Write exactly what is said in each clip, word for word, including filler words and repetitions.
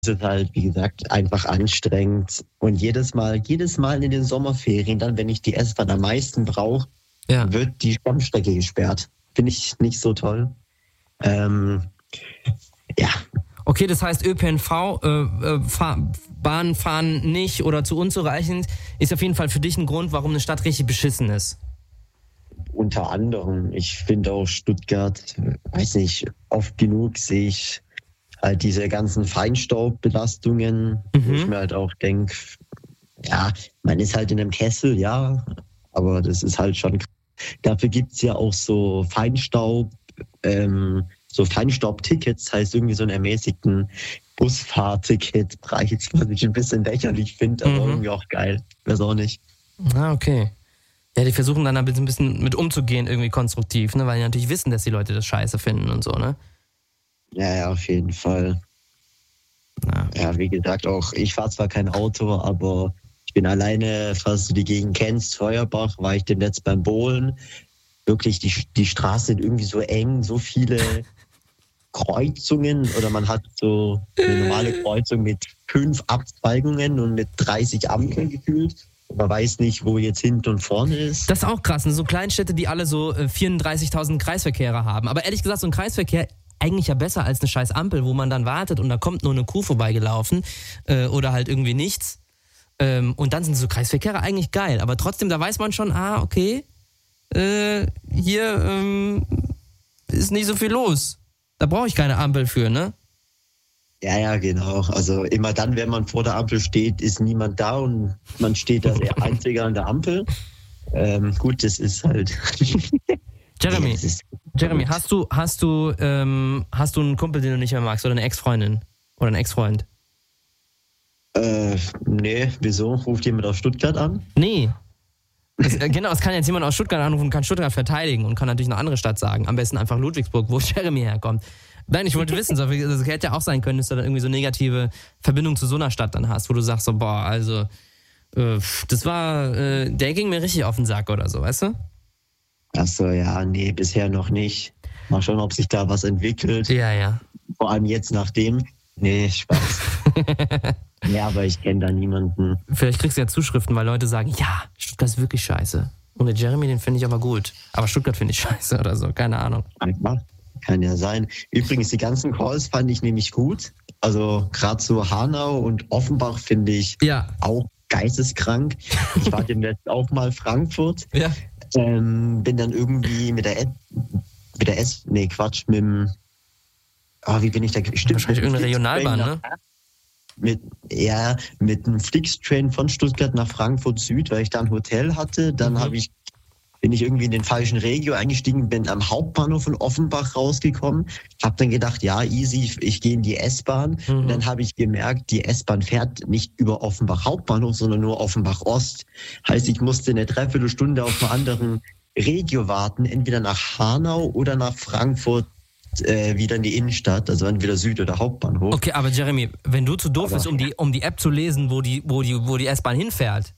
Es ist halt, wie gesagt, einfach anstrengend. Und jedes Mal, jedes Mal in den Sommerferien, dann, wenn ich die S-Bahn am meisten brauche, Ja. wird die Stammstrecke gesperrt. Finde ich nicht so toll. Ähm, ja. Okay, das heißt Ö P N V, äh, äh, fahr, Bahn fahren nicht oder zu unzureichend, ist auf jeden Fall für dich ein Grund, warum eine Stadt richtig beschissen ist. Unter anderem, ich finde auch Stuttgart, weiß nicht, oft genug sehe ich halt diese ganzen Feinstaubbelastungen, mhm. wo ich mir halt auch denke, ja, man ist halt in einem Kessel, ja, aber das ist halt schon, dafür gibt's ja auch so Feinstaub, ähm, so Feinstaubtickets, heißt irgendwie so einen ermäßigten Busfahrticketpreis, was ich ein bisschen lächerlich finde, aber mhm. irgendwie auch geil, weiß auch nicht. Ah, okay. Ja, die versuchen dann ein bisschen mit umzugehen, irgendwie konstruktiv, ne, weil die natürlich wissen, dass die Leute das scheiße finden und so, ne? Ja, ja, auf jeden Fall. Ja, ja, wie gesagt, auch ich fahre zwar kein Auto, aber ich bin alleine, falls du die Gegend kennst, Feuerbach, war ich demnächst beim Bowlen. Wirklich, die, die Straßen sind irgendwie so eng, so viele Kreuzungen oder man hat so eine normale Kreuzung mit fünf Abzweigungen und mit dreißig Ampeln gefühlt. Man weiß nicht, wo jetzt hinten und vorne ist. Das ist auch krass, ne? So Kleinstädte, die alle so vierunddreißigtausend Kreisverkehrer haben. Aber ehrlich gesagt, so ein Kreisverkehr eigentlich ja besser als eine scheiß Ampel, wo man dann wartet und da kommt nur eine Kuh vorbeigelaufen äh, oder halt irgendwie nichts. Ähm, und dann sind so Kreisverkehre eigentlich geil. Aber trotzdem, da weiß man schon, ah, okay, äh, hier ähm, ist nicht so viel los. Da brauche ich keine Ampel für, ne? Ja, ja, genau. Also immer dann, wenn man vor der Ampel steht, ist niemand da und man steht da der Einzige an der Ampel. Ähm, gut, das ist halt... Jeremy, Jeremy, hast du, hast du, ähm, hast du einen Kumpel, den du nicht mehr magst oder eine Ex-Freundin oder einen Ex-Freund? Äh, nee, wieso? Ruft jemand aus Stuttgart an? Nee. Es, äh, genau, es kann jetzt jemand aus Stuttgart anrufen und kann Stuttgart verteidigen und kann natürlich eine andere Stadt sagen. Am besten einfach Ludwigsburg, wo Jeremy herkommt. Nein, ich wollte wissen, es hätte ja auch sein können, dass du dann irgendwie so negative Verbindung zu so einer Stadt dann hast, wo du sagst so, boah, also, äh, das war, äh, der ging mir richtig auf den Sack oder so, weißt du? Ach so, ja, nee, bisher noch nicht. Mal schauen, ob sich da was entwickelt. Ja, ja. Vor allem jetzt nach dem. Nee, Spaß. Ja, aber ich kenne da niemanden. Vielleicht kriegst du ja Zuschriften, weil Leute sagen, ja, Stuttgart ist wirklich scheiße. Und der Jeremy, den finde ich aber gut. Aber Stuttgart finde ich scheiße oder so, keine Ahnung. Einfach. Kann ja sein. Übrigens, die ganzen Calls fand ich nämlich gut. Also gerade so Hanau und Offenbach finde ich ja. auch geisteskrank. Ich war demnächst auch mal Frankfurt. Ja. Ähm, bin dann irgendwie mit der S, mit der S, nee, Quatsch, mit dem, ah, wie bin ich da? Stimmt, wahrscheinlich irgendeine Regionalbahn, nach, ne? Mit, ja, mit einem Flixtrain von Stuttgart nach Frankfurt Süd, weil ich da ein Hotel hatte. Dann mhm. habe ich, bin ich irgendwie in den falschen Regio eingestiegen, bin am Hauptbahnhof in Offenbach rausgekommen. Habe dann gedacht, ja, easy, ich gehe in die S-Bahn. Mhm. Und dann habe ich gemerkt, die S-Bahn fährt nicht über Offenbach Hauptbahnhof, sondern nur Offenbach Ost. Heißt, ich musste eine Dreiviertelstunde auf einen anderen Regio warten, entweder nach Hanau oder nach Frankfurt äh, wieder in die Innenstadt, also entweder Süd- oder Hauptbahnhof. Okay, aber Jeremy, wenn du zu doof aber bist, um die, um die App zu lesen, wo die, wo die, wo die S-Bahn hinfährt,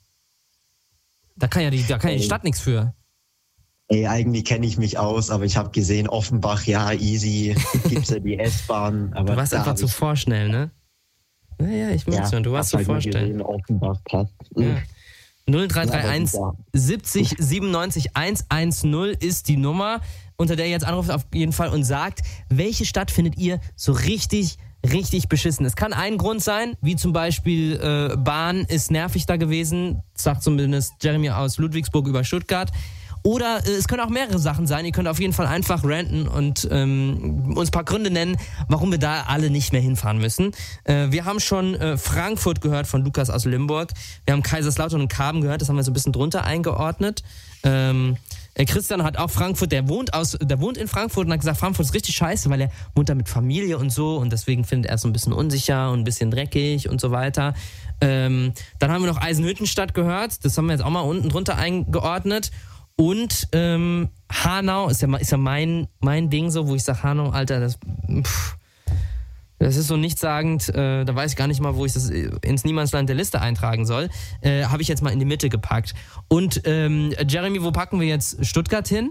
da kann ja die, da kann ja die Stadt nichts für. Ey, eigentlich kenne ich mich aus, aber ich habe gesehen, Offenbach, ja, easy, gibt's ja die S-Bahn. Aber du warst einfach zu vorschnell, ne? Naja, ich muss ja, du warst zu vorschnell. Gesehen, Offenbach passt. Ja. null drei drei eins siebzig siebenundneunzig hundertzehn ist die Nummer, unter der ihr jetzt anruft auf jeden Fall und sagt, welche Stadt findet ihr so richtig, richtig beschissen? Es kann ein Grund sein, wie zum Beispiel äh, Bahn ist nervig da gewesen, sagt zumindest Jeremy aus Ludwigsburg über Stuttgart. Oder äh, es können auch mehrere Sachen sein. Ihr könnt auf jeden Fall einfach ranten und ähm, uns ein paar Gründe nennen, warum wir da alle nicht mehr hinfahren müssen. Äh, wir haben schon äh, Frankfurt gehört von Lukas aus Limburg. Wir haben Kaiserslautern und Karben gehört. Das haben wir so ein bisschen drunter eingeordnet. Ähm, äh, Christian hat auch Frankfurt. Der wohnt aus, der wohnt in Frankfurt und hat gesagt, Frankfurt ist richtig scheiße, weil er wohnt da mit Familie und so und deswegen findet er es so ein bisschen unsicher und ein bisschen dreckig und so weiter. Ähm, dann haben wir noch Eisenhüttenstadt gehört. Das haben wir jetzt auch mal unten drunter eingeordnet. Und ähm, Hanau ist ja, ist ja mein, mein Ding so, wo ich sage, Hanau, Alter, das, pff, das ist so nichtssagend, äh, da weiß ich gar nicht mal, wo ich das ins Niemandsland der Liste eintragen soll. Äh, habe ich jetzt mal in die Mitte gepackt. Und ähm, Jeremy, wo packen wir jetzt Stuttgart hin?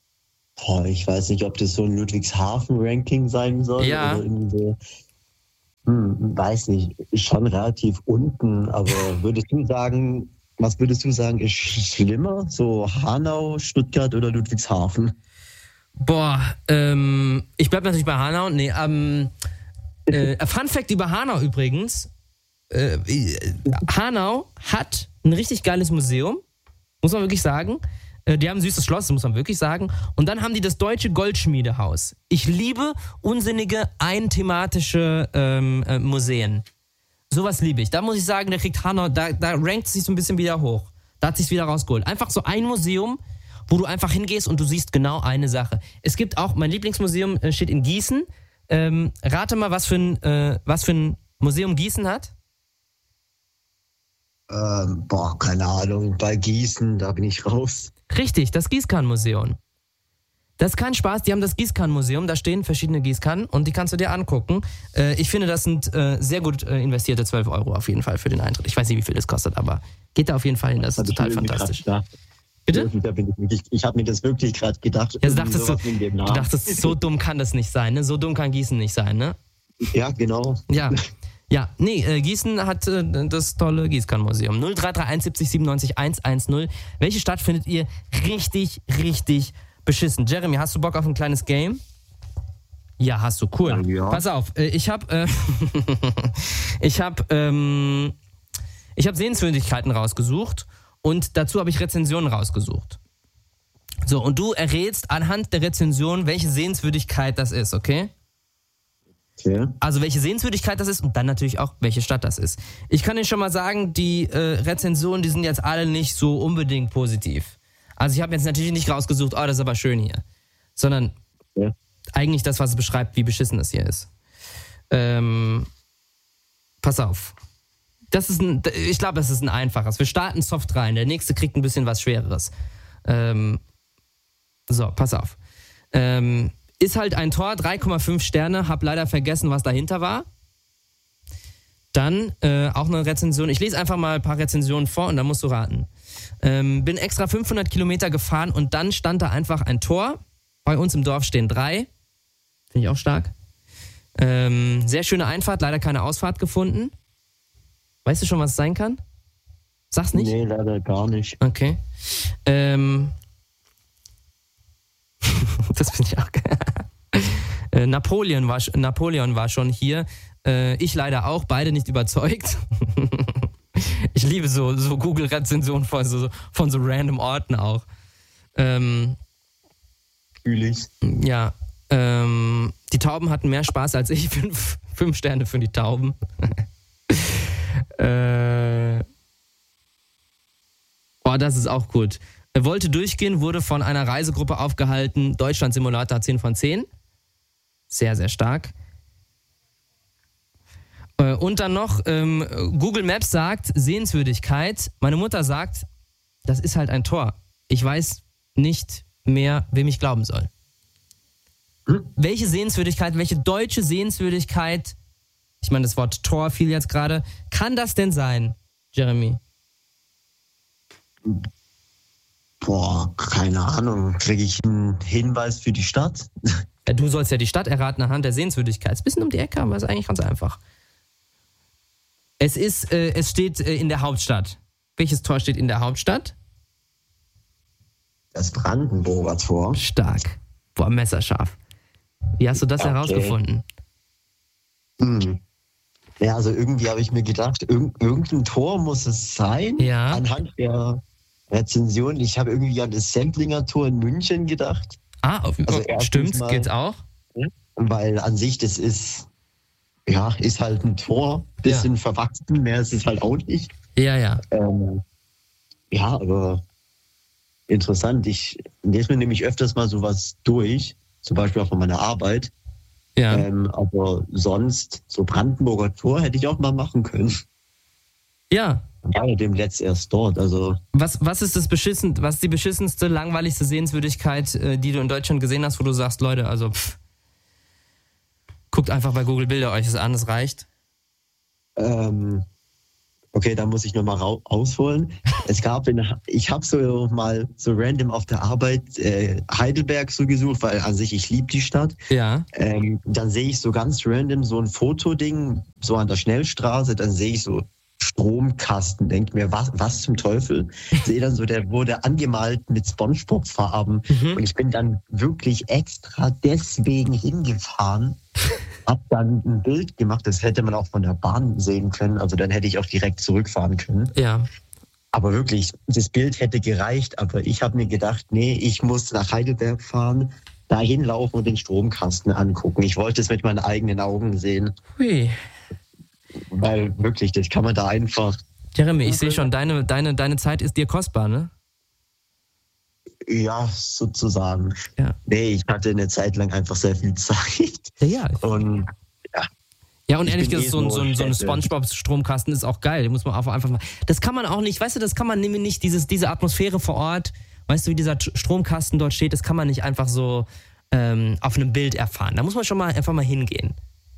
Boah, ich weiß nicht, ob das so ein Ludwigshafen-Ranking sein soll. Ja. Oder irgendwie so. Hm, weiß nicht, ist schon relativ unten, aber würdest du sagen, was würdest du sagen, ist schlimmer? So Hanau, Stuttgart oder Ludwigshafen? Boah, ähm, ich bleib natürlich bei Hanau. Nee, ähm, äh, Fun Fact über Hanau übrigens. Äh, Hanau hat ein richtig geiles Museum, muss man wirklich sagen. Äh, die haben ein süßes Schloss, das muss man wirklich sagen. Und dann haben die das Deutsche Goldschmiedehaus. Ich liebe unsinnige, einthematische ähm, äh, Museen. Sowas liebe ich. Da muss ich sagen, da kriegt Hanau, da, da rankt es sich so ein bisschen wieder hoch. Da hat sich wieder rausgeholt. Einfach so ein Museum, wo du einfach hingehst und du siehst genau eine Sache. Es gibt auch, mein Lieblingsmuseum äh, steht in Gießen. Ähm, rate mal, was für ein, äh, was für ein Museum Gießen hat. Ähm, boah, keine Ahnung, bei Gießen, da bin ich raus. Richtig, das Gießkannenmuseum. Das ist kein Spaß, die haben das Gießkannenmuseum, da stehen verschiedene Gießkannen und die kannst du dir angucken. Äh, ich finde, das sind äh, sehr gut äh, investierte zwölf Euro auf jeden Fall für den Eintritt. Ich weiß nicht, wie viel das kostet, aber geht da auf jeden Fall hin, das ist total fantastisch. Bitte? Da bin ich ich ich habe mir das wirklich gerade gedacht. Ja, du dachtest, so, du dachtest, so dumm kann das nicht sein, ne? So dumm kann Gießen nicht sein, ne? Ja, genau. Ja. Ja, nee, äh, Gießen hat äh, das tolle Gießkannenmuseum. null drei drei eins siebzig siebenundneunzig hundertzehn. Welche Stadt findet ihr richtig, richtig beschissen? Jeremy, hast du Bock auf ein kleines Game? Ja, hast du, cool. Ja. Pass auf, äh, ich habe äh, ich habe ähm, ich habe Sehenswürdigkeiten rausgesucht und dazu habe ich Rezensionen rausgesucht. So, und du errätst anhand der Rezension, welche Sehenswürdigkeit das ist, okay? Okay. Also welche Sehenswürdigkeit das ist und dann natürlich auch, welche Stadt das ist. Ich kann dir schon mal sagen, die äh, Rezensionen, die sind jetzt alle nicht so unbedingt positiv. Also ich habe jetzt natürlich nicht rausgesucht, oh, das ist aber schön hier. Sondern ja. eigentlich das, was es beschreibt, wie beschissen es hier ist. Ähm, pass auf. Das ist ein, ich glaube, das ist ein einfaches. Wir starten soft rein. Der nächste kriegt ein bisschen was Schwereres. Ähm, so, pass auf. Ähm, Ist halt ein Tor, drei Komma fünf Sterne, hab leider vergessen, was dahinter war. Dann äh, auch eine Rezension. Ich lese einfach mal ein paar Rezensionen vor und dann musst du raten. Ähm, bin extra fünfhundert Kilometer gefahren und dann stand da einfach ein Tor. Bei uns im Dorf stehen drei. Finde ich auch stark. Ähm, sehr schöne Einfahrt, leider keine Ausfahrt gefunden. Weißt du schon, was es sein kann? Sag's nicht? Nee, leider gar nicht. Okay. Ähm... Das finde ich auch geil. Äh, Napoleon war, Napoleon war schon hier. Äh, ich leider auch, beide nicht überzeugt. Ich liebe so, so Google-Rezensionen von so, von so random Orten auch. Ähm, Fühl ich. Ja. Ähm, die Tauben hatten mehr Spaß als ich. Fünf, fünf Sterne für die Tauben. äh, boah, das ist auch gut. Er wollte durchgehen, wurde von einer Reisegruppe aufgehalten. Deutschland Simulator zehn von zehn. Sehr, sehr stark. Und dann noch, ähm, Google Maps sagt, Sehenswürdigkeit. Meine Mutter sagt, das ist halt ein Tor. Ich weiß nicht mehr, wem ich glauben soll. Hm? Welche Sehenswürdigkeit, welche deutsche Sehenswürdigkeit, ich meine, das Wort Tor fiel jetzt gerade, kann das denn sein, Jeremy? Boah, keine Ahnung. Kriege ich einen Hinweis für die Stadt? Ja, du sollst ja die Stadt erraten anhand der Sehenswürdigkeit. Ist ein bisschen um die Ecke, aber ist eigentlich ganz einfach. Es ist, äh, es steht äh, in der Hauptstadt. Welches Tor steht in der Hauptstadt? Das Brandenburger Tor. Stark. Boah, messerscharf. Wie hast du das okay. herausgefunden? Hm. Ja, also irgendwie habe ich mir gedacht, irg- irgendein Tor muss es sein. Ja. Anhand der Rezension. Ich habe irgendwie an das Semplinger Tor in München gedacht. Ah, auf, also stimmt's, mal, geht's auch? Weil an sich, das ist, ja, ist halt ein Tor, bisschen ja. verwachsen, mehr ist es halt auch nicht. Ja, ja. Ähm, ja, aber interessant. Ich lese mir nämlich öfters mal sowas durch, zum Beispiel auch von meiner Arbeit. Ja. Ähm, aber sonst, so Brandenburger Tor hätte ich auch mal machen können. Ja. Ja, dem letzt erst dort, also. Was, was ist das beschissen, was ist die beschissenste, langweiligste Sehenswürdigkeit, äh, die du in Deutschland gesehen hast, wo du sagst, Leute, also pff, guckt einfach bei Google Bilder euch das an, das reicht? Ähm, Okay, da muss ich nochmal ausholen. Es gab, in, ich habe so mal so random auf der Arbeit äh, Heidelberg so gesucht, weil an sich ich liebe die Stadt. Ja. Ähm, dann sehe ich so ganz random so ein Fotoding, so an der Schnellstraße, dann sehe ich so Stromkasten, denke mir, was, was zum Teufel? Sehe dann so, der wurde angemalt mit SpongeBob-Farben mhm. und ich bin dann wirklich extra deswegen hingefahren. Hab dann ein Bild gemacht, das hätte man auch von der Bahn sehen können, also dann hätte ich auch direkt zurückfahren können. Ja. Aber wirklich, das Bild hätte gereicht, aber ich habe mir gedacht, nee, ich muss nach Heidelberg fahren, da hinlaufen und den Stromkasten angucken. Ich wollte es mit meinen eigenen Augen sehen. Hui. Weil wirklich, das kann man da einfach... Jeremy, ich sehe schon, deine, deine, deine Zeit ist dir kostbar, ne? Ja, sozusagen. Ja. Nee, ich hatte eine Zeit lang einfach sehr viel Zeit. Ja, ja. Und ja. Ja, und ehrlich bin gesagt, eh so, ein- so, ein- so ein Städte. SpongeBob-Stromkasten ist auch geil. Den muss man auch einfach mal. Das kann man auch nicht, weißt du, das kann man nämlich nicht, dieses, diese Atmosphäre vor Ort, weißt du, wie dieser T- Stromkasten dort steht, das kann man nicht einfach so ähm, auf einem Bild erfahren. Da muss man schon mal einfach mal hingehen.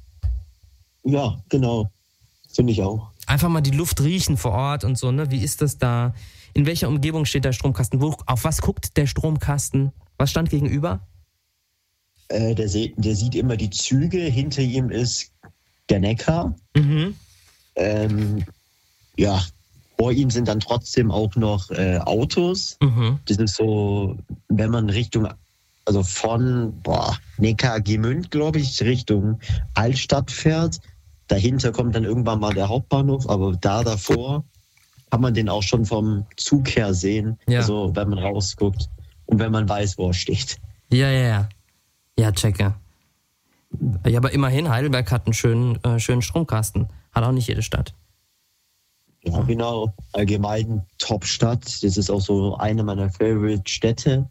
Ja, genau. Finde ich auch. Einfach mal die Luft riechen vor Ort und so, ne? Wie ist das da? In welcher Umgebung steht der Stromkasten? Wo, auf was guckt der Stromkasten? Was stand gegenüber? Äh, der, se- der sieht immer die Züge, hinter ihm ist der Neckar. Mhm. Ähm, ja, vor ihm sind dann trotzdem auch noch äh, Autos. Mhm. Das ist so, wenn man Richtung, also von boah, Neckar-Gemünd, glaube ich, Richtung Altstadt fährt. Dahinter kommt dann irgendwann mal der Hauptbahnhof, aber da davor kann man den auch schon vom Zug her sehen, Ja. also wenn man rausguckt und wenn man weiß, wo er steht. Ja, ja, ja. Ja, checke. Ja, aber immerhin, Heidelberg hat einen schönen, äh, schönen Stromkasten. Hat auch nicht jede Stadt. Ja, genau. Allgemein Top-Stadt. Das ist auch so eine meiner Favorite-Städte.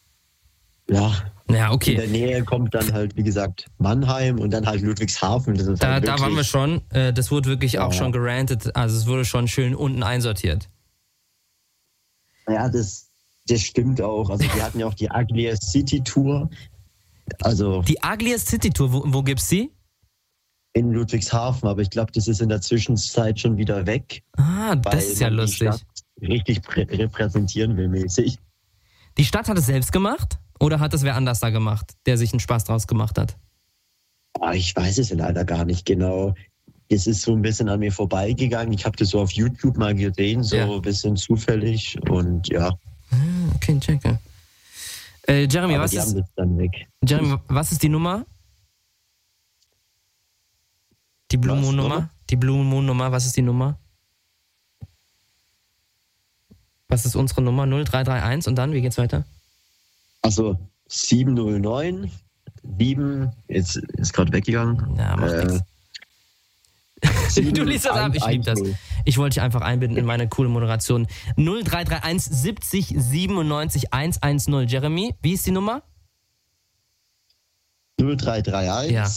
Ja, Ja, in okay. der Nähe kommt dann halt, wie gesagt, Mannheim und dann halt Ludwigshafen. Das ist Da, halt da waren wir wirklich- schon. Äh, das wurde wirklich auch Ja. schon gerantet. Also es wurde schon schön unten einsortiert. Ja, das, das stimmt auch. Also wir hatten ja auch die Ugliest City Tour. Also Die Ugliest City Tour, wo, wo gibt's die? in Ludwigshafen, aber ich glaube, das ist in der Zwischenzeit schon wieder weg. Ah, weil das ist ja man die lustig. Stadt richtig prä- repräsentieren will mäßig. Die Stadt hat es selbst gemacht? Oder hat es wer anders da gemacht, der sich einen Spaß draus gemacht hat? Ah, ich weiß es leider gar nicht genau. Es ist so ein bisschen an mir vorbeigegangen. Ich habe das so auf YouTube mal gesehen, so Ja. ein bisschen zufällig. Und ja, Ah, okay, checke. Äh, Jeremy, aber was die ist, haben das dann weg. Jeremy, was ist die Nummer? Die Blue Was, Moon Nummer? Nummer? Die Blue Moon Nummer, was ist die Nummer? Was ist unsere Nummer? null drei drei eins und dann, wie geht's weiter? Also sieben null neun, sieben, jetzt ist gerade weggegangen. Ja, macht Äh, nix. Du liest das ab, ich liebe das. Ich wollte dich einfach einbinden in meine coole Moderation. null drei drei eins siebzig siebenundneunzig hundertzehn. Jeremy, wie ist die Nummer? null drei drei eins. Ja.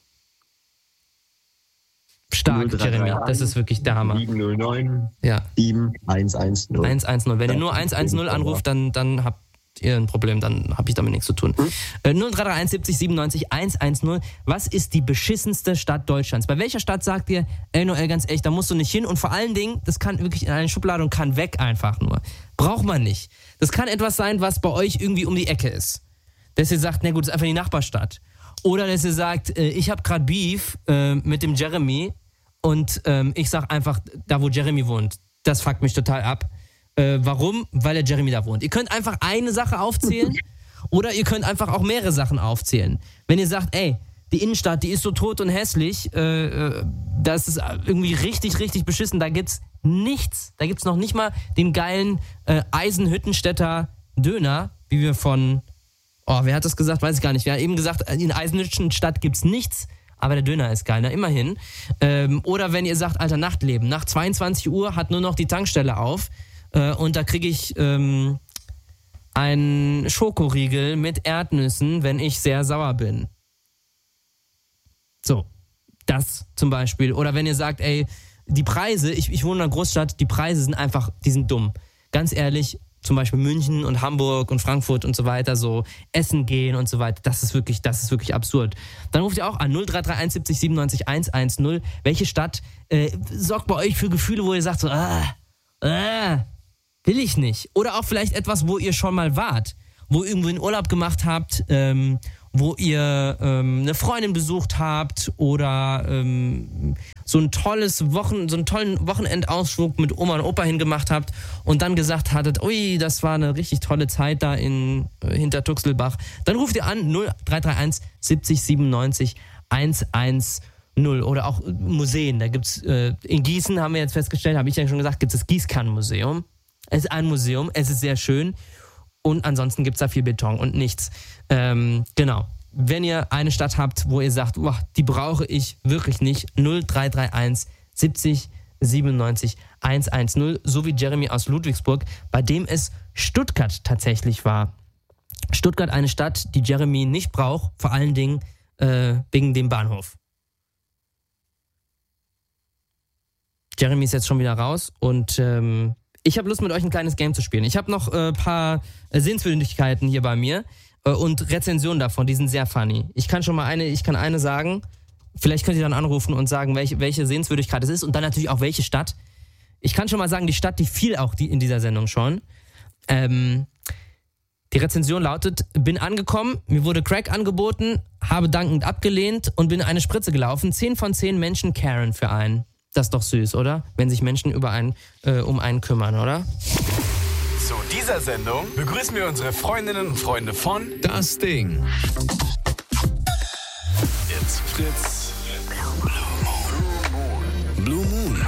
Stark, null drei drei Jeremy. eins, Das ist wirklich der Hammer. sieben null neun, Ja, sieben eins eins null. eins eins null. Wenn ihr nur eins eins null anruft, dann, dann habt ihr ein Problem, dann habe ich damit nichts zu tun. Äh, null drei drei eins siebzig siebenundneunzig hundertzehn. Was ist die beschissenste Stadt Deutschlands? Bei welcher Stadt sagt ihr, ey Noel, ganz echt, da musst du nicht hin und vor allen Dingen, das kann wirklich in eine Schublade und kann weg einfach nur. Braucht man nicht. Das kann etwas sein, was bei euch irgendwie um die Ecke ist. Dass ihr sagt, na gut, das ist einfach die Nachbarstadt. Oder dass ihr sagt, äh, ich habe gerade Beef äh, mit dem Jeremy und ähm, ich sag einfach, da wo Jeremy wohnt, das fuckt mich total ab. Äh, warum? Weil der Jeremy da wohnt. Ihr könnt einfach eine Sache aufzählen oder ihr könnt einfach auch mehrere Sachen aufzählen. Wenn ihr sagt, ey, die Innenstadt, die ist so tot und hässlich, äh, äh, das ist irgendwie richtig, richtig beschissen, da gibt's nichts. Da gibt's noch nicht mal den geilen äh, Eisenhüttenstädter Döner, wie wir von, oh, wer hat das gesagt? Weiß ich gar nicht. Wir haben eben gesagt, in Eisenhüttenstadt gibt's nichts. Aber der Döner ist geil, na immerhin. Ähm, oder wenn ihr sagt, alter, Nachtleben. Nach zweiundzwanzig Uhr hat nur noch die Tankstelle auf äh, und da kriege ich ähm, einen Schokoriegel mit Erdnüssen, wenn ich sehr sauer bin. So, das zum Beispiel. Oder wenn ihr sagt, ey, die Preise, ich, ich wohne in einer Großstadt, die Preise sind einfach, die sind dumm. Ganz ehrlich, zum Beispiel München und Hamburg und Frankfurt und so weiter, so essen gehen und so weiter. Das ist wirklich, das ist wirklich absurd. Dann ruft ihr auch an null drei drei eins siebzig siebenundneunzig hundertzehn. Welche Stadt äh, sorgt bei euch für Gefühle, wo ihr sagt so, ah, ah, will ich nicht. Oder auch vielleicht etwas, wo ihr schon mal wart, wo ihr irgendwo einen Urlaub gemacht habt, ähm, wo ihr ähm, eine Freundin besucht habt oder ähm, so ein tolles Wochen, so einen tollen Wochenendausflug mit Oma und Opa hingemacht habt und dann gesagt hattet, ui, das war eine richtig tolle Zeit da in äh, Hintertuxelbach. Dann ruft ihr an null drei drei eins siebzig siebenundneunzig hundertzehn. Oder auch Museen. Da gibt's äh, in Gießen, haben wir jetzt festgestellt, habe ich ja schon gesagt, gibt es das Gießkannenmuseum. Es ist ein Museum, es ist sehr schön. Und ansonsten gibt es da viel Beton und nichts. Ähm, genau. Wenn ihr eine Stadt habt, wo ihr sagt, boah, die brauche ich wirklich nicht, null drei drei eins siebzig siebenundneunzig hundertzehn, so wie Jeremy aus Ludwigsburg, bei dem es Stuttgart tatsächlich war. Stuttgart, eine Stadt, die Jeremy nicht braucht, vor allen Dingen äh, wegen dem Bahnhof. Jeremy ist jetzt schon wieder raus und ähm, ich habe Lust, mit euch ein kleines Game zu spielen. Ich habe noch ein äh, paar äh, Sehenswürdigkeiten hier bei mir äh, und Rezensionen davon, die sind sehr funny. Ich kann schon mal eine, ich kann eine sagen. Vielleicht könnt ihr dann anrufen und sagen, welche, welche Sehenswürdigkeit es ist und dann natürlich auch welche Stadt. Ich kann schon mal sagen, die Stadt, die fiel auch die in dieser Sendung schon. Ähm, die Rezension lautet, bin angekommen, mir wurde Crack angeboten, habe dankend abgelehnt und bin eine Spritze gelaufen. Zehn von zehn Menschen caren für einen. Das ist doch süß, oder? Wenn sich Menschen über einen, äh, um einen kümmern, oder? Zu dieser Sendung begrüßen wir unsere Freundinnen und Freunde von Das Ding. It's Fritz. Blue Moon.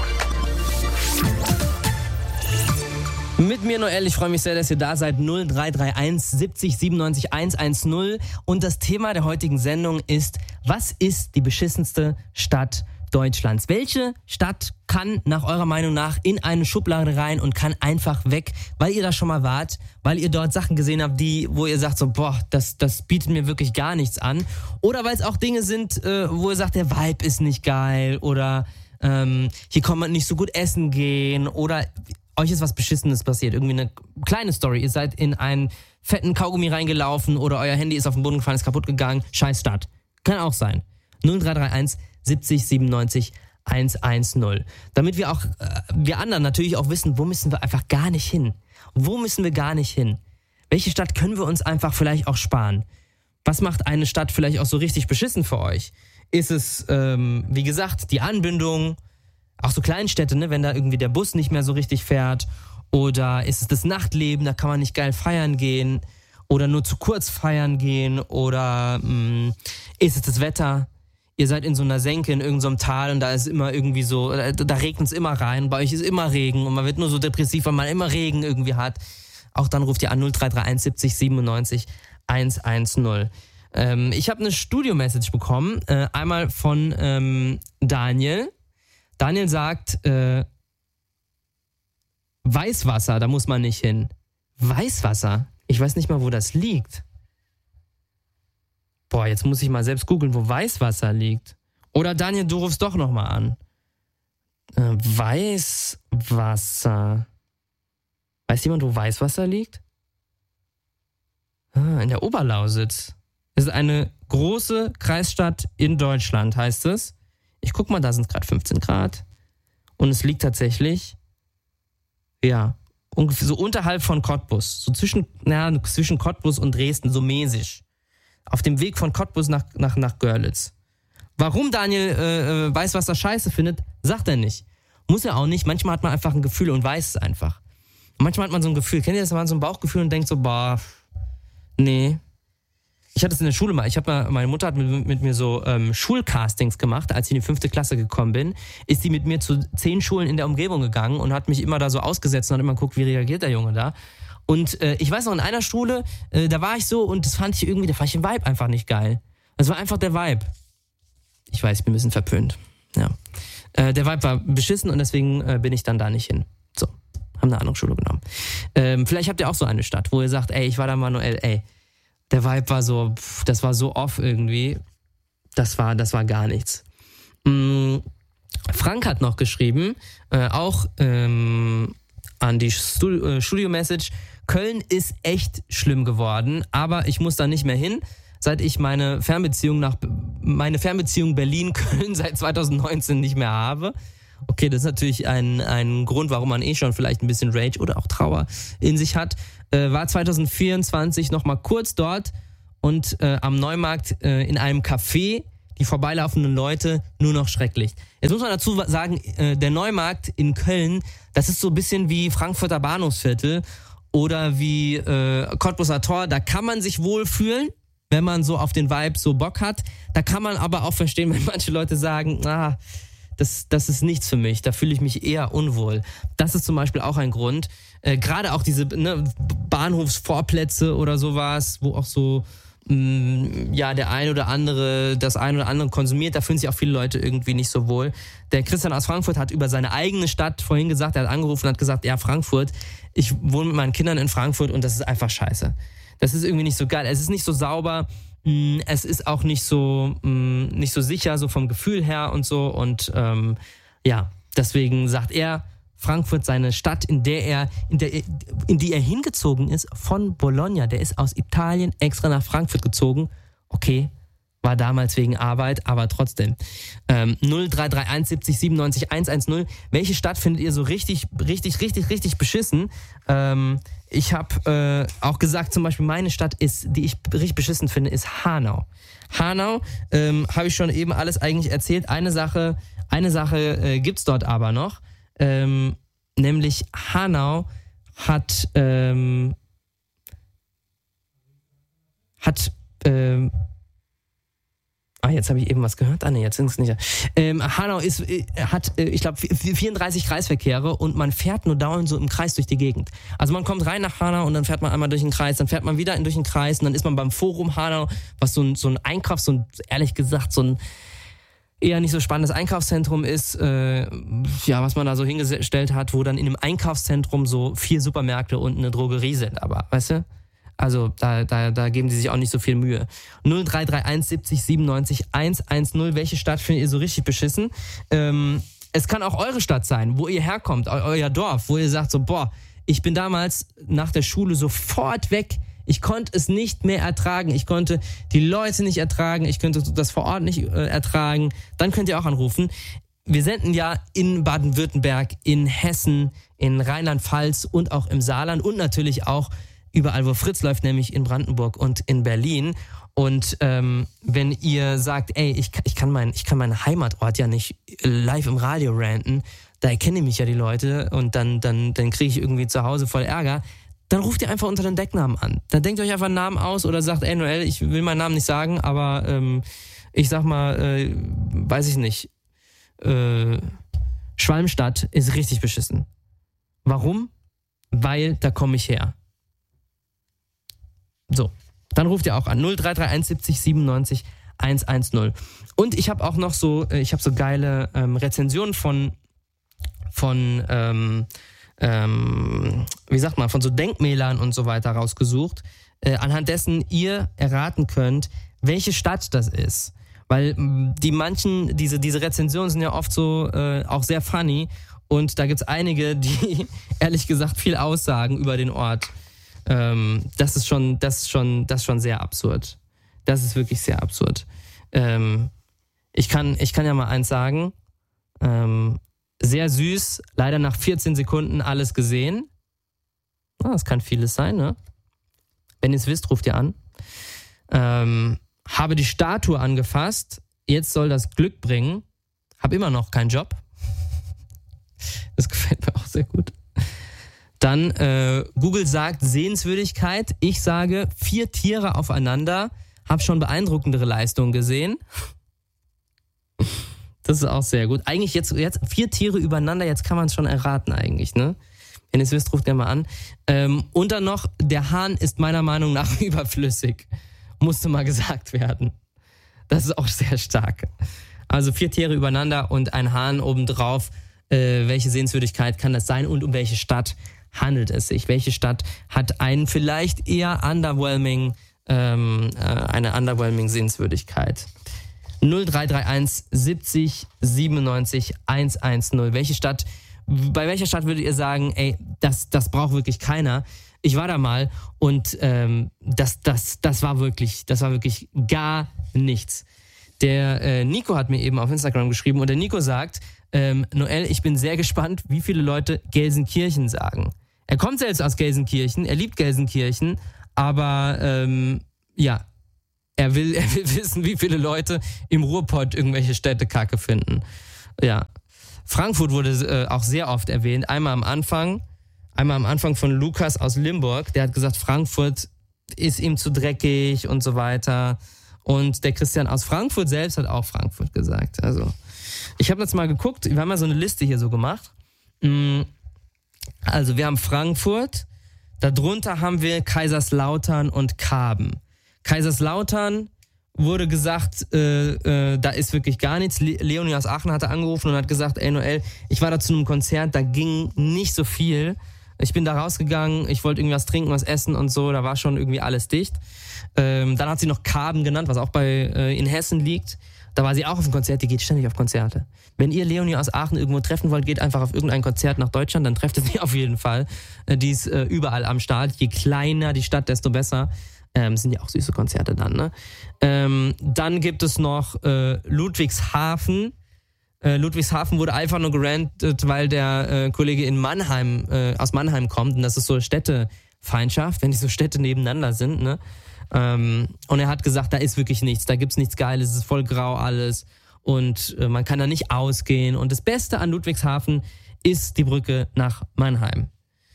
Mit mir Noel, ich freue mich sehr, dass ihr da seid. null drei drei eins siebzig siebenundneunzig hundertzehn. Und das Thema der heutigen Sendung ist, was ist die beschissenste Stadt Deutschlands? Welche Stadt kann nach eurer Meinung nach in eine Schublade rein und kann einfach weg, weil ihr da schon mal wart, weil ihr dort Sachen gesehen habt, die, wo ihr sagt so, boah, das, das bietet mir wirklich gar nichts an. Oder weil es auch Dinge sind, äh, wo ihr sagt, der Vibe ist nicht geil oder ähm, hier kann man nicht so gut essen gehen oder euch ist was Beschissenes passiert. Irgendwie eine kleine Story. Ihr seid in einen fetten Kaugummi reingelaufen oder euer Handy ist auf den Boden gefallen, ist kaputt gegangen. Scheiß Stadt. Kann auch sein. null drei drei eins siebzig siebenundneunzig hundertzehn. Damit wir auch, äh, wir anderen natürlich auch wissen, wo müssen wir einfach gar nicht hin? Wo müssen wir gar nicht hin? Welche Stadt können wir uns einfach vielleicht auch sparen? Was macht eine Stadt vielleicht auch so richtig beschissen für euch? Ist es, ähm, wie gesagt, die Anbindung, auch so Kleinstädte, ne, wenn da irgendwie der Bus nicht mehr so richtig fährt? Oder ist es das Nachtleben, da kann man nicht geil feiern gehen? Oder nur zu kurz feiern gehen? Oder mh, ist es das Wetter? Ihr seid in so einer Senke in irgendeinem Tal und da ist immer irgendwie so, da, da regnet es immer rein, bei euch ist immer Regen und man wird nur so depressiv, weil man immer Regen irgendwie hat. Auch dann ruft ihr an null drei drei eins siebzig siebenundneunzig hundertzehn. Ähm, ich habe eine Studio-Message bekommen, äh, einmal von ähm, Daniel. Daniel sagt, äh, Weißwasser, da muss man nicht hin. Weißwasser? Ich weiß nicht mal, wo das liegt. Boah, jetzt muss ich mal selbst googeln, wo Weißwasser liegt. Oder Daniel, du rufst doch nochmal an. Äh, Weißwasser. Weiß jemand, wo Weißwasser liegt? Ah, in der Oberlausitz. Es ist eine große Kreisstadt in Deutschland, heißt es. Ich guck mal, da sind gerade fünfzehn Grad. Und es liegt tatsächlich, ja, ungefähr so unterhalb von Cottbus. So zwischen, naja, zwischen Cottbus und Dresden, so mäßig. Auf dem Weg von Cottbus nach, nach, nach Görlitz. Warum Daniel äh, Weißwasser scheiße findet, sagt er nicht. Muss er auch nicht. Manchmal hat man einfach ein Gefühl und weiß es einfach. Und manchmal hat man so ein Gefühl. Kennt ihr das, wenn man so ein Bauchgefühl und denkt so, boah, nee. Ich hatte es in der Schule mal. Ich habe mal, meine Mutter hat mit, mit mir so ähm, Schulcastings gemacht, als ich in die fünfte Klasse gekommen bin. Ist sie mit mir zu zehn Schulen in der Umgebung gegangen und hat mich immer da so ausgesetzt und hat immer geguckt, wie reagiert der Junge da. Und äh, ich weiß noch, in einer Schule, äh, da war ich so und das fand ich irgendwie, da fand ich den Vibe einfach nicht geil. Das war einfach der Vibe. Ich weiß, ich bin ein bisschen verpönt. Ja. Äh, der Vibe war beschissen und deswegen äh, bin ich dann da nicht hin. So, haben eine andere Schule genommen. Ähm, vielleicht habt ihr auch so eine Stadt, wo ihr sagt, ey, ich war da Manuel, ey, der Vibe war so, pff, das war so off irgendwie. Das war, das war gar nichts. Mhm. Frank hat noch geschrieben, äh, auch ähm, an die Studio, äh, Studio-Message. Köln ist echt schlimm geworden, aber ich muss da nicht mehr hin, seit ich meine Fernbeziehung nach meine Fernbeziehung Berlin-Köln seit zwanzig neunzehn nicht mehr habe. Okay, das ist natürlich ein, ein Grund, warum man eh schon vielleicht ein bisschen Rage oder auch Trauer in sich hat. Äh, war zwanzig vierundzwanzig nochmal kurz dort und äh, am Neumarkt äh, in einem Café, die vorbeilaufenden Leute, nur noch schrecklich. Jetzt muss man dazu sagen, äh, der Neumarkt in Köln, das ist so ein bisschen wie Frankfurter Bahnhofsviertel oder wie äh, Cottbuser Tor. Da kann man sich wohlfühlen, wenn man so auf den Vibe so Bock hat. Da kann man aber auch verstehen, wenn manche Leute sagen, ah, das, das ist nichts für mich, da fühle ich mich eher unwohl. Das ist zum Beispiel auch ein Grund. Äh, gerade auch diese ne, Bahnhofsvorplätze oder sowas, wo auch so mh, ja der ein oder andere das ein oder andere konsumiert, da fühlen sich auch viele Leute irgendwie nicht so wohl. Der Christian aus Frankfurt hat über seine eigene Stadt vorhin gesagt, er hat angerufen und hat gesagt, ja Frankfurt, ich wohne mit meinen Kindern in Frankfurt und das ist einfach scheiße. Das ist irgendwie nicht so geil, es ist nicht so sauber, es ist auch nicht so nicht so sicher, so vom Gefühl her und so. Und ähm, ja, deswegen sagt er, Frankfurt seine Stadt, in der er, in der in die er hingezogen ist, von Bologna. Der ist aus Italien extra nach Frankfurt gezogen. Okay, war damals wegen Arbeit, aber trotzdem. Ähm, null drei drei eins siebzig siebenundneunzig hundertzehn. Welche Stadt findet ihr so richtig, richtig, richtig, richtig beschissen? Ähm, ich habe äh, auch gesagt, zum Beispiel meine Stadt ist, die ich richtig beschissen finde, ist Hanau. Hanau, ähm, habe ich schon eben alles eigentlich erzählt. Eine Sache, eine Sache äh, gibt's dort aber noch, ähm, nämlich Hanau hat ähm, hat ähm, Ah, jetzt habe ich eben was gehört. Ah, nee, jetzt sind es nicht. Ähm, Hanau ist, äh, hat, äh, ich glaube, vierunddreißig Kreisverkehre und man fährt nur dauernd so im Kreis durch die Gegend. Also man kommt rein nach Hanau und dann fährt man einmal durch den Kreis, dann fährt man wieder durch den Kreis und dann ist man beim Forum Hanau, was so ein, so ein Einkaufs-, so ein, ehrlich gesagt, so ein eher nicht so spannendes Einkaufszentrum ist, äh, ja, was man da so hingestellt hat, wo dann in einem Einkaufszentrum so vier Supermärkte und eine Drogerie sind, aber, weißt du? Also da, da, da geben die sich auch nicht so viel Mühe. null drei drei eins siebzig siebenundneunzig hundertzehn. Welche Stadt findet ihr so richtig beschissen? Ähm, es kann auch eure Stadt sein, wo ihr herkommt, eu- euer Dorf, wo ihr sagt so, boah, ich bin damals nach der Schule sofort weg. Ich konnte es nicht mehr ertragen. Ich konnte die Leute nicht ertragen. Ich könnte das vor Ort nicht äh, ertragen. Dann könnt ihr auch anrufen. Wir senden ja in Baden-Württemberg, in Hessen, in Rheinland-Pfalz und auch im Saarland und natürlich auch überall, wo Fritz läuft, nämlich in Brandenburg und in Berlin. Und ähm, wenn ihr sagt, ey, ich, ich kann mein, ich kann meinen Heimatort ja nicht live im Radio ranten, da erkennen mich ja die Leute und dann, dann, dann kriege ich irgendwie zu Hause voll Ärger, dann ruft ihr einfach unter den Decknamen an. Dann denkt euch einfach einen Namen aus oder sagt, ey Noel, ich will meinen Namen nicht sagen, aber ähm, ich sag mal, äh, weiß ich nicht, äh, Schwalmstadt ist richtig beschissen. Warum? Weil da komme ich her. So, dann ruft ihr auch an null drei drei eins siebzig siebenundneunzig hundertzehn. Und ich habe auch noch so, ich habe so geile ähm, Rezensionen von von ähm, ähm, wie sagt man, von so Denkmälern und so weiter rausgesucht, äh, anhand dessen ihr erraten könnt, welche Stadt das ist. Weil die manchen, diese diese Rezensionen sind ja oft so äh, auch sehr funny und da gibt's einige, die ehrlich gesagt viel aussagen über den Ort. Ähm, das ist schon, das ist schon, das ist schon sehr absurd. Das ist wirklich sehr absurd. Ähm, ich kann, ich kann ja mal eins sagen. Ähm, sehr süß, leider nach vierzehn Sekunden alles gesehen. Ah, das kann vieles sein, ne? Wenn ihr es wisst, ruft ihr an. Ähm, habe die Statue angefasst. Jetzt soll das Glück bringen. Hab immer noch keinen Job. Das gefällt mir auch sehr gut. Dann äh, Google sagt Sehenswürdigkeit. Ich sage vier Tiere aufeinander. Hab schon beeindruckendere Leistungen gesehen. Das ist auch sehr gut. Eigentlich jetzt, jetzt vier Tiere übereinander, jetzt kann man es schon erraten eigentlich, ne? Wenn ihr es wisst, ruft gerne mal an. Ähm, und dann noch, der Hahn ist meiner Meinung nach überflüssig. Musste mal gesagt werden. Das ist auch sehr stark. Also vier Tiere übereinander und ein Hahn obendrauf. Äh, welche Sehenswürdigkeit kann das sein und um welche Stadt handelt es sich? Welche Stadt hat einen vielleicht eher underwhelming, ähm, äh, eine underwhelming Sehenswürdigkeit? null drei drei eins siebzig siebenundneunzig hundertzehn. Welche Stadt bei welcher Stadt würdet ihr sagen, ey, das, das braucht wirklich keiner? Ich war da mal und ähm, das, das, das war wirklich, das war wirklich gar nichts. Der äh, Nico hat mir eben auf Instagram geschrieben und der Nico sagt, ähm, Noel, ich bin sehr gespannt, wie viele Leute Gelsenkirchen sagen. Er kommt selbst aus Gelsenkirchen, er liebt Gelsenkirchen, aber ähm, ja, er will, er will wissen, wie viele Leute im Ruhrpott irgendwelche Städte kacke finden. Ja, Frankfurt wurde äh, auch sehr oft erwähnt, einmal am Anfang, einmal am Anfang von Lukas aus Limburg, der hat gesagt, Frankfurt ist ihm zu dreckig und so weiter. Und der Christian aus Frankfurt selbst hat auch Frankfurt gesagt. Also, ich habe jetzt mal geguckt, wir haben mal so eine Liste hier so gemacht. Also, wir haben Frankfurt, darunter haben wir Kaiserslautern und Karben. Kaiserslautern wurde gesagt, äh, äh, da ist wirklich gar nichts. Le- Leonie aus Aachen hatte angerufen und hat gesagt, ey Noel, ich war da zu einem Konzert, da ging nicht so viel. Ich bin da rausgegangen, ich wollte irgendwas trinken, was essen und so, da war schon irgendwie alles dicht. Ähm, dann hat sie noch Karben genannt, was auch bei äh, in Hessen liegt. Da war sie auch auf dem Konzert, die geht ständig auf Konzerte. Wenn ihr Leonie aus Aachen irgendwo treffen wollt, geht einfach auf irgendein Konzert nach Deutschland, dann trefft ihr sie auf jeden Fall. Äh, die ist äh, überall am Start. Je kleiner die Stadt, desto besser. Ähm, sind ja auch süße Konzerte dann, ne? Ähm, dann gibt es noch äh, Ludwigshafen. Äh, Ludwigshafen wurde einfach nur gerantet, weil der äh, Kollege in Mannheim, äh, aus Mannheim kommt und das ist so Städtefeindschaft, wenn die so Städte nebeneinander sind, ne? Ähm, und er hat gesagt, da ist wirklich nichts, da gibt's nichts Geiles, es ist voll grau alles und äh, man kann da nicht ausgehen und das Beste an Ludwigshafen ist die Brücke nach Mannheim.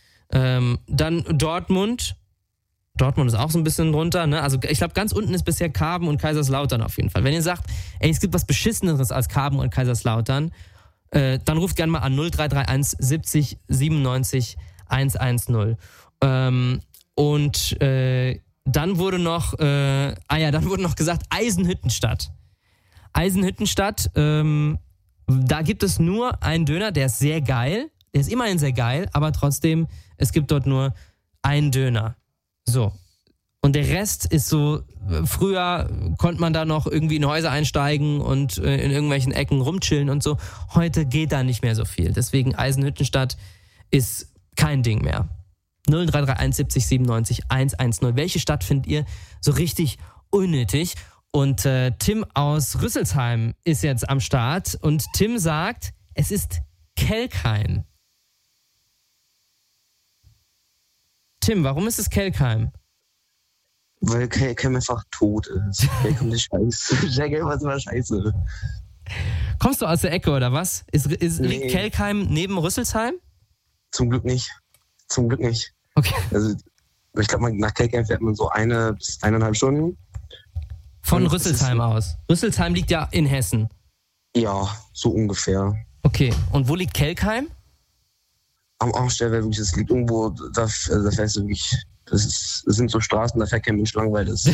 Ähm, dann Dortmund. Dortmund ist auch so ein bisschen drunter, ne? Also ich glaube, ganz unten ist bisher Karben und Kaiserslautern auf jeden Fall. Wenn ihr sagt, ey, es gibt was Beschisseneres als Karben und Kaiserslautern, äh, dann ruft gerne mal an null drei drei eins siebzig siebenundneunzig hundertzehn. Ähm, und äh, dann wurde noch, äh, ah ja, dann wurde noch gesagt Eisenhüttenstadt. Eisenhüttenstadt, ähm, da gibt es nur einen Döner, der ist sehr geil, der ist immerhin sehr geil, aber trotzdem, es gibt dort nur einen Döner. So. Und der Rest ist so, früher konnte man da noch irgendwie in Häuser einsteigen und äh, in irgendwelchen Ecken rumchillen und so. Heute geht da nicht mehr so viel. Deswegen Eisenhüttenstadt ist kein Ding mehr. null drei drei eins siebzig siebenundneunzig hundertzehn. Welche Stadt findet ihr so richtig unnötig? Und äh, Tim aus Rüsselsheim ist jetzt am Start und Tim sagt, es ist Kelkheim. Tim, warum ist es Kelkheim? Weil Kelkheim einfach tot ist. Kelkheim ist scheiße. Kelkheim ist immer scheiße. Kommst du aus der Ecke oder was? Ist, ist, Nee. Liegt Kelkheim neben Rüsselsheim? Zum Glück nicht. Zum Glück nicht. Okay. Also, ich glaube, nach Kelkheim fährt man so eine bis eineinhalb Stunden. Von Und Rüsselsheim aus. Rüsselsheim liegt ja in Hessen. Ja, so ungefähr. Okay. Und wo liegt Kelkheim? Am Arsch der Welt, wirklich, das liegt irgendwo, da, also da fährst du wirklich, das, ist, das sind so Straßen, da fährt kein Mensch langweilig ist.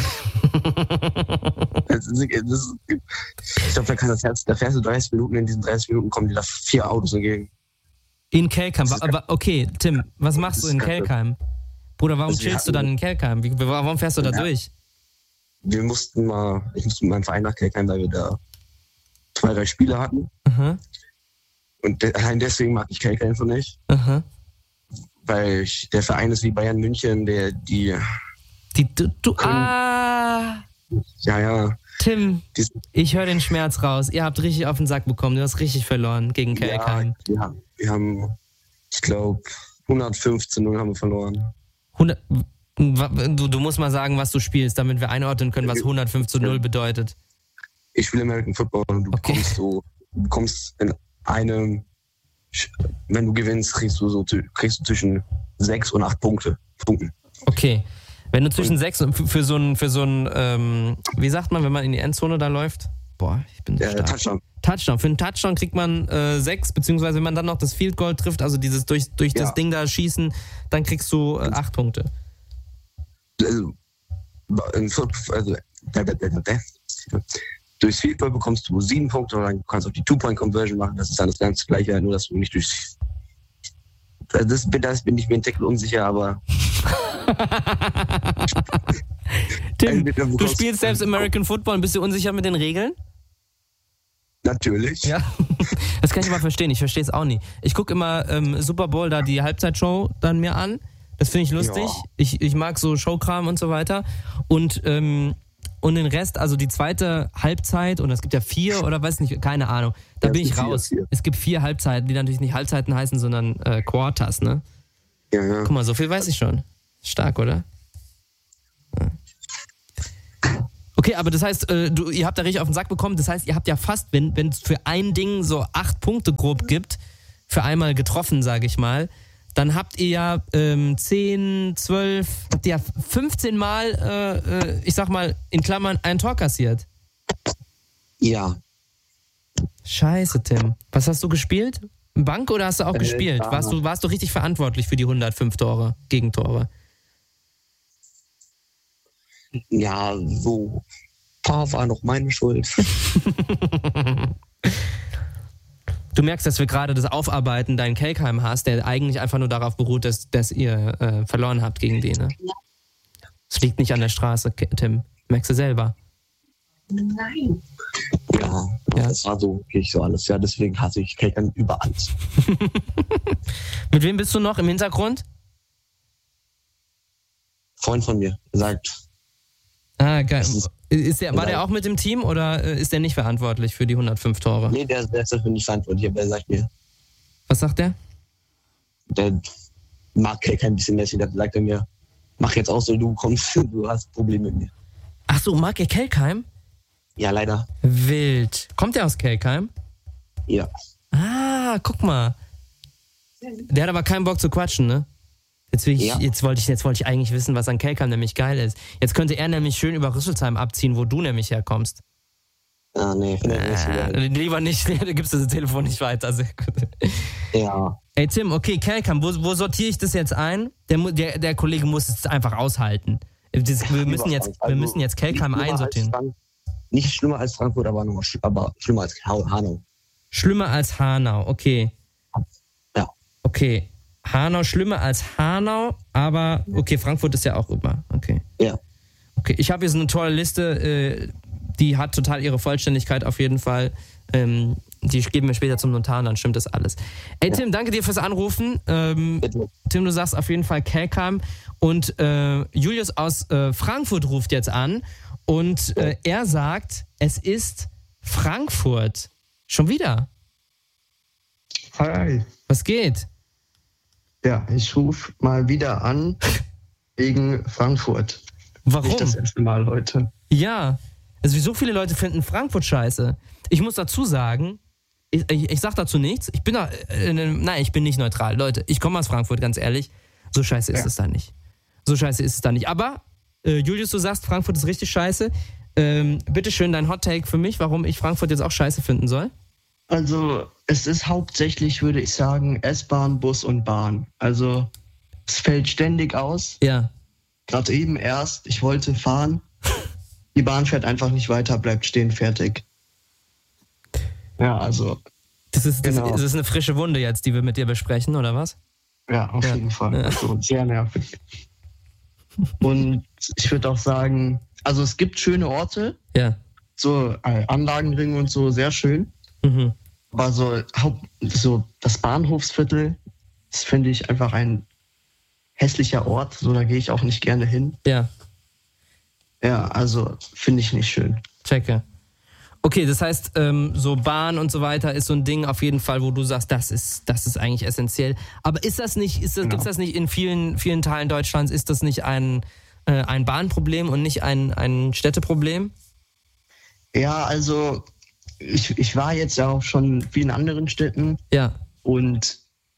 das ist, das ist, ich glaube, da, kann das Herz, da fährst du dreißig Minuten, in diesen dreißig Minuten kommen dir da vier Autos entgegen. In Kelkheim. Das ist Aber okay, Tim, was machst Das du ist in kacke. Kelkheim? Bruder, warum Also wir chillst du hatten- dann in Kelkheim? Wie, warum fährst du da Ja. durch? Wir mussten mal, ich musste mit meinem Verein nach Kelkheim, weil wir da zwei, drei Spiele hatten. Aha, Und de- allein deswegen mag ich Kelkheim so nicht. aha. Weil ich, der Verein ist wie Bayern München, der, die, Die, du, du, Können- ah, ja, ja, Tim, die, ich höre den Schmerz raus. Ihr habt richtig auf den Sack bekommen. Du hast richtig verloren gegen ja, Kelkheim. wir haben, wir haben, ich glaube, hundertfünfzehn null haben wir verloren. hundert, du, du musst mal sagen, was du spielst, damit wir einordnen können, was hundertfünf zu null bedeutet. Ich spiele American Football und du Okay. bekommst so, du bekommst in einem, wenn du gewinnst, kriegst du so kriegst du zwischen sechs und acht Punkte. Punkten. Okay. Wenn du zwischen sechs und für, für so ein, für so ein, ähm, wie sagt man, wenn man in die Endzone da läuft? Boah, ich bin so Der stark. Touchdown. Touchdown. Für einen Touchdown kriegt man äh, sechs, beziehungsweise wenn man dann noch das Field Goal trifft, also dieses durch, durch Ja. das Ding da schießen, dann kriegst du äh, acht Punkte. Also, in Foot- also, da, da, da, da, da. Durchs Field Goal bekommst du sieben Punkte und dann kannst du auch die Two-Point-Conversion machen. Das ist dann das ganz Gleiche, nur dass du nicht durchs. Also das, das bin ich mir ein Ticken unsicher, aber. Tim, Entweder du bekommst- spielst selbst American Football und bist du unsicher mit den Regeln? Natürlich. Ja, das kann ich mal verstehen. Ich verstehe es auch nie. Ich gucke immer ähm, Super Bowl, da die Halbzeitshow dann mir an. Das finde ich lustig. Ja. Ich, ich mag so Showkram und so weiter. Und, ähm, und den Rest, also die zweite Halbzeit, und es gibt ja vier oder weiß nicht, keine Ahnung. Da Ja, bin es ich gibt vier, raus. vier. Es gibt vier Halbzeiten, die natürlich nicht Halbzeiten heißen, sondern äh, Quarters, ne? Ja, ja. Guck mal, so viel weiß ich schon. Stark, oder? Ja. Okay, aber das heißt, äh, du, ihr habt da richtig auf den Sack bekommen. Das heißt, ihr habt ja fast, wenn es für ein Ding so acht Punkte grob gibt, für einmal getroffen, sage ich mal, dann habt ihr ja ähm, zehn, zwölf, habt ihr ja fünfzehn Mal, äh, äh, ich sag mal, in Klammern, ein Tor kassiert. Ja. Scheiße, Tim. Was hast du gespielt? Bank oder hast du auch Äh, gespielt? ja. Warst du, warst du richtig verantwortlich für die hundertfünf Tore, Gegentore? Ja, so. Ein paar war noch meine Schuld. Du merkst, dass wir gerade das Aufarbeiten deinen Kelkheim hast, der eigentlich einfach nur darauf beruht, dass, dass ihr äh, verloren habt gegen den. Ne? Es liegt nicht an der Straße, Tim. Merkst du selber. Nein. Ja, Ja. das war so wirklich so alles. Ja, deswegen hasse ich Kelkern über alles. Mit wem bist du noch im Hintergrund? Freund von mir sagt, Ah, geil. Das ist- Ist der, war der auch mit dem Team oder äh, ist der nicht verantwortlich für die hundertfünf Tore? nee, der, der ist dafür nicht verantwortlich, aber der sagt mir, Was sagt der? der mag Kelkern ein bisschen lässig, da sagt er mir, mach jetzt auch so, du kommst, du hast Probleme mit mir. Ach so, mag er Kelkheim? Ja, leider. Wild. Kommt der aus Kelkheim? Ja. Ah, guck mal. Der hat aber keinen Bock zu quatschen, ne? Jetzt, will ich, Ja. jetzt, wollte ich, jetzt wollte ich eigentlich wissen, was an Kelkheim nämlich geil ist. Jetzt könnte er nämlich schön über Rüsselsheim abziehen, wo du nämlich herkommst. Ah, nee, findet er nicht Äh, so geil. lieber nicht, da gibst du das Telefon nicht weiter. Sehr gut. Ja. Ey Tim, okay, Kelkheim, wo, wo sortiere ich das jetzt ein? Der, mu- der, der Kollege muss es einfach aushalten. Das, wir, müssen jetzt, wir Also, müssen jetzt Kelkheim nicht schlimmer als einsortieren. Frank- Nicht schlimmer als Frankfurt, aber, noch, sch- aber schlimmer als Ha- Hanau. Schlimmer als Hanau, okay. Ja. Okay. Hanau schlimmer als Hanau, aber okay, Frankfurt ist ja auch immer. Okay. Ja. Okay, ich habe hier so eine tolle Liste, äh, die hat total ihre Vollständigkeit auf jeden Fall. Ähm, die geben wir später zum Notar und dann stimmt das alles. Ey Tim, danke dir fürs Anrufen. Ähm, Bitte. Tim, du sagst auf jeden Fall Kelkheim und äh, Julius aus äh, Frankfurt ruft jetzt an und äh, er sagt, es ist Frankfurt. Schon wieder. Hi. Was geht? Ja, ich rufe mal wieder an wegen Frankfurt. Warum? Nicht das erste Mal heute. Ja, also so viele Leute finden Frankfurt scheiße. Ich muss dazu sagen, ich, ich, ich sag dazu nichts. Ich bin da, äh, nein, ich bin nicht neutral. Leute, ich komme aus Frankfurt, ganz ehrlich. So scheiße ist Ja. es da nicht. So scheiße ist es da nicht. Aber, äh, Julius, du sagst, Frankfurt ist richtig scheiße. Ähm, bitteschön, dein Hot Take für mich, warum ich Frankfurt jetzt auch scheiße finden soll. Also, es ist hauptsächlich, würde ich sagen, S-Bahn, Bus und Bahn. Also, es fällt ständig aus. Ja. Gerade eben erst, ich wollte fahren. Die Bahn fährt einfach nicht weiter, bleibt stehen, fertig. Ja, also, Das ist, das, Genau. das ist eine frische Wunde jetzt, die wir mit dir besprechen, oder was? ja, auf Ja. jeden Fall. Ja. Also, sehr nervig. Und ich würde auch sagen, also es gibt schöne Orte, Ja. so äh, Anlagenring und so, sehr schön. Mhm. Aber so, Haupt, so das Bahnhofsviertel, das finde ich einfach ein hässlicher Ort. So, da gehe ich auch nicht gerne hin. Ja. Ja, also finde ich nicht schön. Checke. Okay, das heißt, ähm, so Bahn und so weiter ist so ein Ding auf jeden Fall, wo du sagst, das ist, das ist eigentlich essentiell. Aber ist das nicht, ist das, Genau. gibt's das nicht in vielen, vielen Teilen Deutschlands, ist das nicht ein, äh, ein Bahnproblem und nicht ein, ein Städteproblem? Ja, also ich, ich war jetzt ja auch schon in vielen anderen Städten Ja. und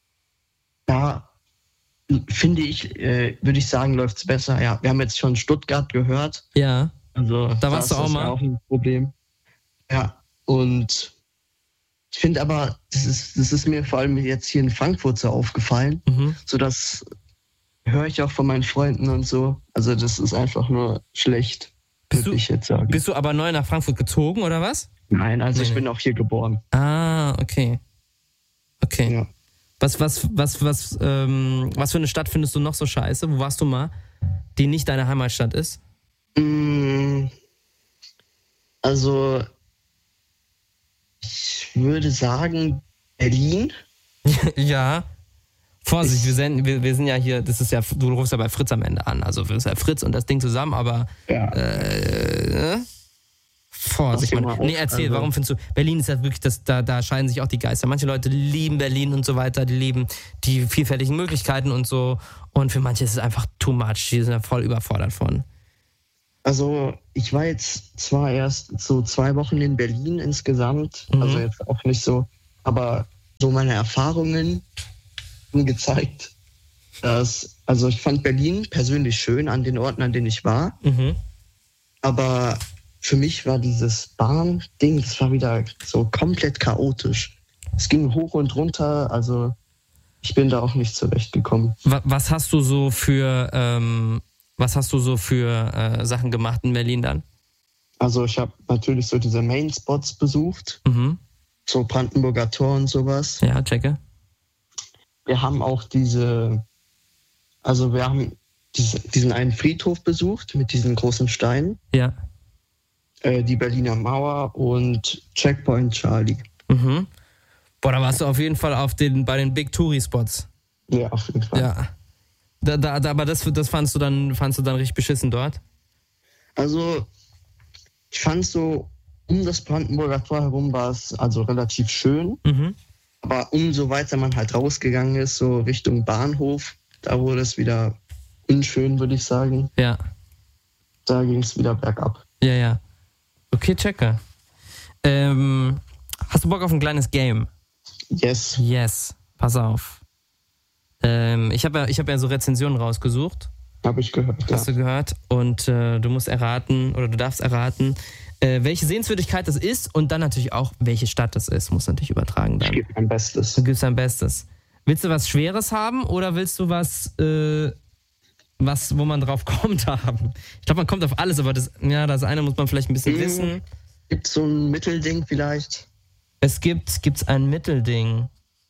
da finde ich, äh, würde ich sagen, läuft es besser. Ja, wir haben jetzt schon Stuttgart gehört. Ja. Also Da warst das du auch ist mal? auch ein Problem. Ja, und ich finde aber, das ist, das ist mir vor allem jetzt hier in Frankfurt so aufgefallen, Mhm. so das höre ich auch von meinen Freunden und so. Also das ist einfach nur schlecht, Bist würde du- ich jetzt sagen. Bist du aber neu nach Frankfurt gezogen, oder was? Nein, also Nee, ich nee. bin auch hier geboren. Ah, okay. Okay. Ja. Was, was, was, was, ähm, was für eine Stadt findest du noch so scheiße? Wo warst du mal, die nicht deine Heimatstadt ist? Mm, Also Ich würde sagen Berlin. Ja. Vorsicht, wir sind, wir, wir sind ja hier, das ist ja, du rufst ja bei Fritz am Ende an. Also das ist ja Fritz und das Ding zusammen, aber Ja. äh, Vorsicht, Pass Mann. immer auf, Nee, erzähl, also- warum findest du, Berlin ist ja wirklich, das, da, da scheiden sich auch die Geister. Manche Leute lieben Berlin und so weiter, die lieben die vielfältigen Möglichkeiten und so. Und für manche ist es einfach too much, die sind ja voll überfordert von. Also ich war jetzt zwar erst so zwei Wochen in Berlin insgesamt, Mhm. also jetzt auch nicht so, aber so meine Erfahrungen haben gezeigt, dass, also ich fand Berlin persönlich schön an den Orten, an denen ich war, Mhm. aber für mich war dieses Bahn-Ding, das war wieder so komplett chaotisch. Es ging hoch und runter, also ich bin da auch nicht zurechtgekommen. Wa- Was hast du so für, ähm, was hast du so für äh, Sachen gemacht in Berlin dann? Also ich habe natürlich so diese Main-Spots besucht, Mhm. so Brandenburger Tor und sowas. Ja, checke. Wir haben auch diese, also wir haben diese, diesen einen Friedhof besucht mit diesen großen Steinen, Ja. äh, die Berliner Mauer und Checkpoint Charlie. Mhm. Boah, da warst du auf jeden Fall auf den, bei den Big Touri-Spots. Ja, auf jeden Fall. Ja. Da, da, da, aber das, das fandst du dann, fandst du dann richtig beschissen dort? Also ich fand so um das Brandenburger Tor herum war es also relativ schön, Mhm. aber umso weiter man halt rausgegangen ist, so Richtung Bahnhof, da wurde es wieder unschön, würde ich sagen. Ja. Da ging es wieder bergab. Ja, ja. Okay, checke. Ähm, hast du Bock auf ein kleines Game? Yes. Yes. Pass auf. Ähm, ich habe ja, ich hab ja so Rezensionen rausgesucht. Habe ich gehört. Ja. Hast du gehört? Und äh, du musst erraten, oder du darfst erraten, äh, welche Sehenswürdigkeit das ist und dann natürlich auch, welche Stadt das ist. Muss natürlich übertragen Ich dann. gebe mein Bestes. Du gibst dein Bestes. Willst du was Schweres haben oder willst du was, äh, was, wo man drauf kommt, haben? Ich glaube, man kommt auf alles, aber das, ja, das eine muss man vielleicht ein bisschen Mhm. wissen. Gibt es so ein Mittelding vielleicht? Es gibt, gibt's ein Mittelding.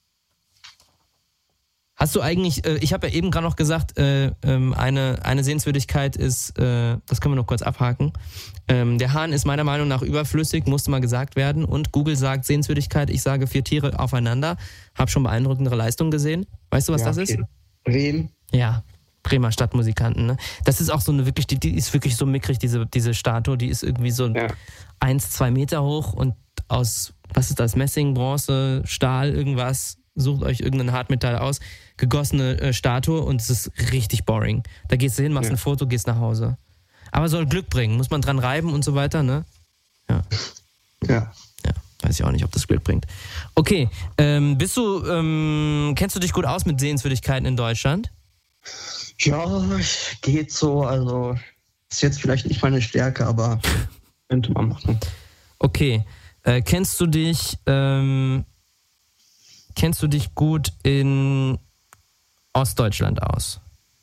Hast du eigentlich, äh, ich habe ja eben gerade noch gesagt, äh, ähm, eine, eine Sehenswürdigkeit ist, äh, das können wir noch kurz abhaken, ähm, der Hahn ist meiner Meinung nach überflüssig, musste mal gesagt werden und Google sagt Sehenswürdigkeit, ich sage vier Tiere aufeinander, habe schon beeindruckendere Leistungen gesehen. Weißt du, was Ja, das okay. ist? Bremen. Ja, Bremer Stadtmusikanten, ne? Das ist auch so eine wirklich, die, die ist wirklich so mickrig, diese, diese Statue, die ist irgendwie so Ja. eins, zwei Meter hoch und aus, was ist das, Messing, Bronze, Stahl, irgendwas, sucht euch irgendein Hartmetall aus, gegossene äh, Statue und es ist richtig boring. Da gehst du hin, machst Ja. ein Foto, gehst nach Hause. Aber soll Glück bringen, muss man dran reiben und so weiter, ne? Ja. Ja, weiß ich auch nicht, ob das Glück bringt. Okay, ähm, bist du, ähm, kennst du dich gut aus mit Sehenswürdigkeiten in Deutschland? Ja, geht so. Also ist jetzt vielleicht nicht meine Stärke, aber könnte man machen. Okay, äh, kennst du dich, ähm, kennst du dich gut in Ostdeutschland aus?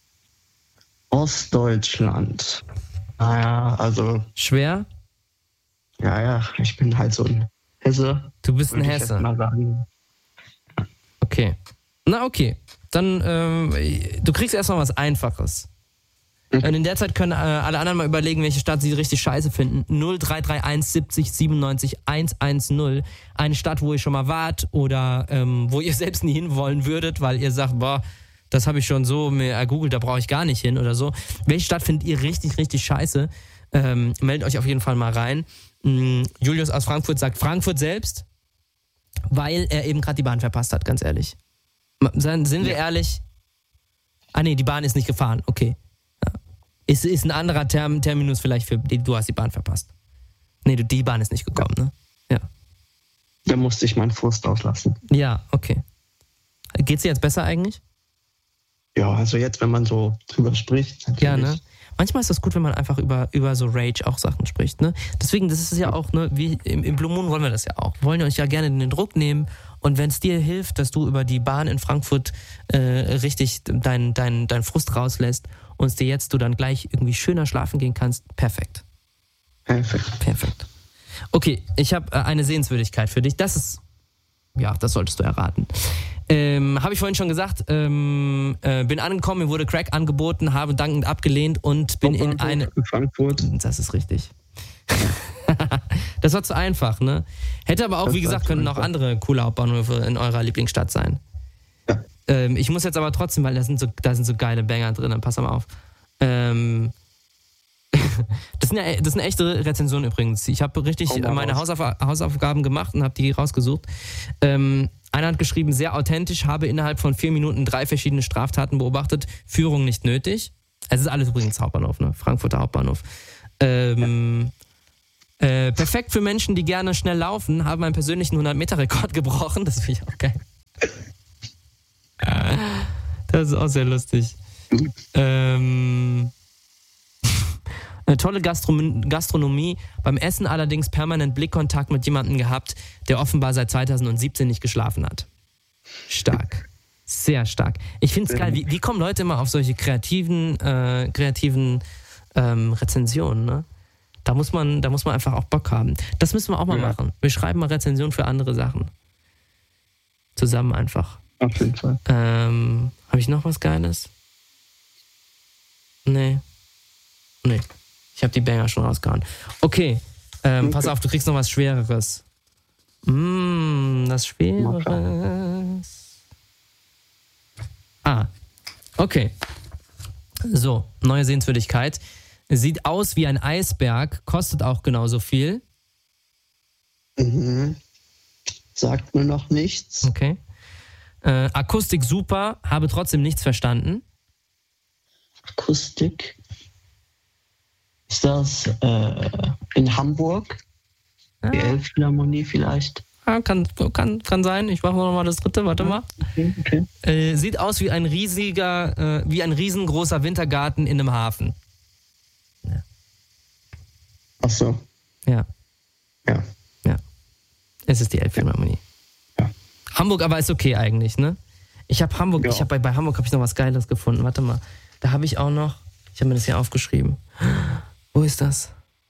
Ostdeutschland. Naja, also, Schwer? ja, ja, ich bin halt so ein Hesse. Du bist ein würde ich jetzt Hesse. mal sagen. Okay. Na okay. Dann, ähm, du kriegst erstmal was Einfaches. Mhm. Und in der Zeit können äh, alle anderen mal überlegen, welche Stadt sie richtig scheiße finden. null drei drei eins siebzig siebenundneunzig hundertzehn. Eine Stadt, wo ihr schon mal wart oder ähm, wo ihr selbst nie hinwollen würdet, weil ihr sagt, boah, das habe ich schon so mir ergoogelt, da brauche ich gar nicht hin oder so. Welche Stadt findet ihr richtig, richtig scheiße? Ähm, meldet euch auf jeden Fall mal rein. Mm, Julius aus Frankfurt sagt Frankfurt selbst, weil er eben gerade die Bahn verpasst hat, ganz ehrlich. Sind wir Ja. ehrlich? Ah nee, die Bahn ist nicht gefahren, okay. Ja. Ist, ist ein anderer Term, Terminus vielleicht für, die, du hast die Bahn verpasst. Nee, du, die Bahn ist nicht gekommen, ne? Ja. Da musste ich meinen Frust auslassen. Ja, okay. Geht's dir jetzt besser eigentlich? Ja, also jetzt, wenn man so drüber spricht. natürlich. Ja, ne? Manchmal ist das gut, wenn man einfach über, über so Rage auch Sachen spricht, ne? Deswegen, das ist ja auch, ne, wie im, im Blue Moon wollen wir das ja auch. Wir wollen euch ja gerne den Druck nehmen und wenn es dir hilft, dass du über die Bahn in Frankfurt äh, richtig deinen dein, dein Frust rauslässt und es dir jetzt du dann gleich irgendwie schöner schlafen gehen kannst, perfekt. Perfekt. Perfekt. Okay, ich habe äh, eine Sehenswürdigkeit für dich. Das ist, ja, das solltest du erraten. Ähm, habe ich vorhin schon gesagt, ähm, äh, bin angekommen, mir wurde Crack angeboten, habe dankend abgelehnt und bin in eine... In Frankfurt. Das ist richtig. Das war zu einfach, ne? Hätte aber auch, Das wie gesagt, könnten auch andere coole Hauptbahnhöfe in eurer Lieblingsstadt sein. Ja. Ähm, ich muss jetzt aber trotzdem, weil da sind so, da sind so geile Banger drin, dann pass mal auf. Ähm, das, sind ja, das sind echte Rezensionen übrigens. Ich habe richtig Oh, meine Hausauf- Hausaufgaben gemacht und habe die rausgesucht. Ähm, einer hat geschrieben, sehr authentisch, habe innerhalb von vier Minuten drei verschiedene Straftaten beobachtet. Führung nicht nötig. Es ist alles übrigens Hauptbahnhof, ne? Frankfurter Hauptbahnhof. Ähm, äh, perfekt für Menschen, die gerne schnell laufen, habe meinen persönlichen hundert-Meter-Rekord gebrochen. Das finde ich auch geil. Das ist auch sehr lustig. Ähm, eine tolle Gastro- Gastronomie, beim Essen allerdings permanent Blickkontakt mit jemandem gehabt, der offenbar seit zweitausendsiebzehn nicht geschlafen hat. Stark. Sehr stark. Ich finde es geil, wie, wie kommen Leute immer auf solche kreativen, äh, kreativen ähm, Rezensionen, ne? Da muss man, da muss man einfach auch Bock haben. Das müssen wir auch mal Ja. machen. Wir schreiben mal Rezensionen für andere Sachen. Zusammen einfach. Auf jeden Fall. Ähm, habe ich noch was Geiles? Nee. Nee. Ich habe die Banger schon rausgehauen. Okay. Ähm, Okay. Pass auf, du kriegst noch was Schwereres. Mm, das Schwereres. Ah. Okay. So, neue Sehenswürdigkeit. Sieht aus wie ein Eisberg, kostet auch genauso viel. Mhm. Sagt mir noch nichts. Okay. Äh, Akustik super, habe trotzdem nichts verstanden. Akustik. Ist das äh, in Hamburg? Die Elbphilharmonie vielleicht? Ja, kann, kann, kann sein. Ich mache noch mal das dritte. Warte mal. Okay, okay. Äh, sieht aus wie ein riesiger, äh, wie ein riesengroßer Wintergarten in einem Hafen. Ach so. Ja, Ja. ja. Es ist die Elbphilharmonie. Ja. Hamburg aber ist okay eigentlich, ne? Ich habe Hamburg, Ja. ich habe bei, bei Hamburg habe ich noch was Geiles gefunden. Warte mal. Da habe ich auch noch, ich habe mir das hier aufgeschrieben. Wo ist das?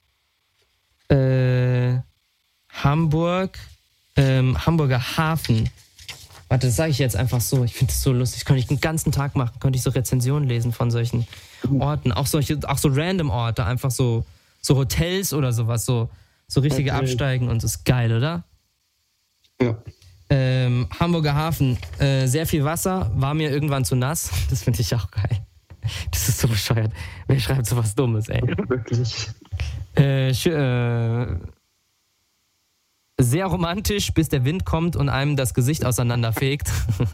Äh, Hamburg, ähm, Hamburger Hafen. Warte, das sage ich jetzt einfach so. Ich finde das so lustig. Könnte ich den ganzen Tag machen. Könnte ich so Rezensionen lesen von solchen Orten. Auch solche, auch so random Orte. Einfach so, so Hotels oder sowas. So, so richtige Okay. Absteigen und das ist geil, oder? Ja. Ähm, Hamburger Hafen. Äh, sehr viel Wasser. War mir irgendwann zu nass. Das finde ich auch geil. Das ist so bescheuert. Wer schreibt sowas Dummes, ey? Wirklich. Äh, sch- äh, sehr romantisch, bis der Wind kommt und einem das Gesicht auseinanderfegt.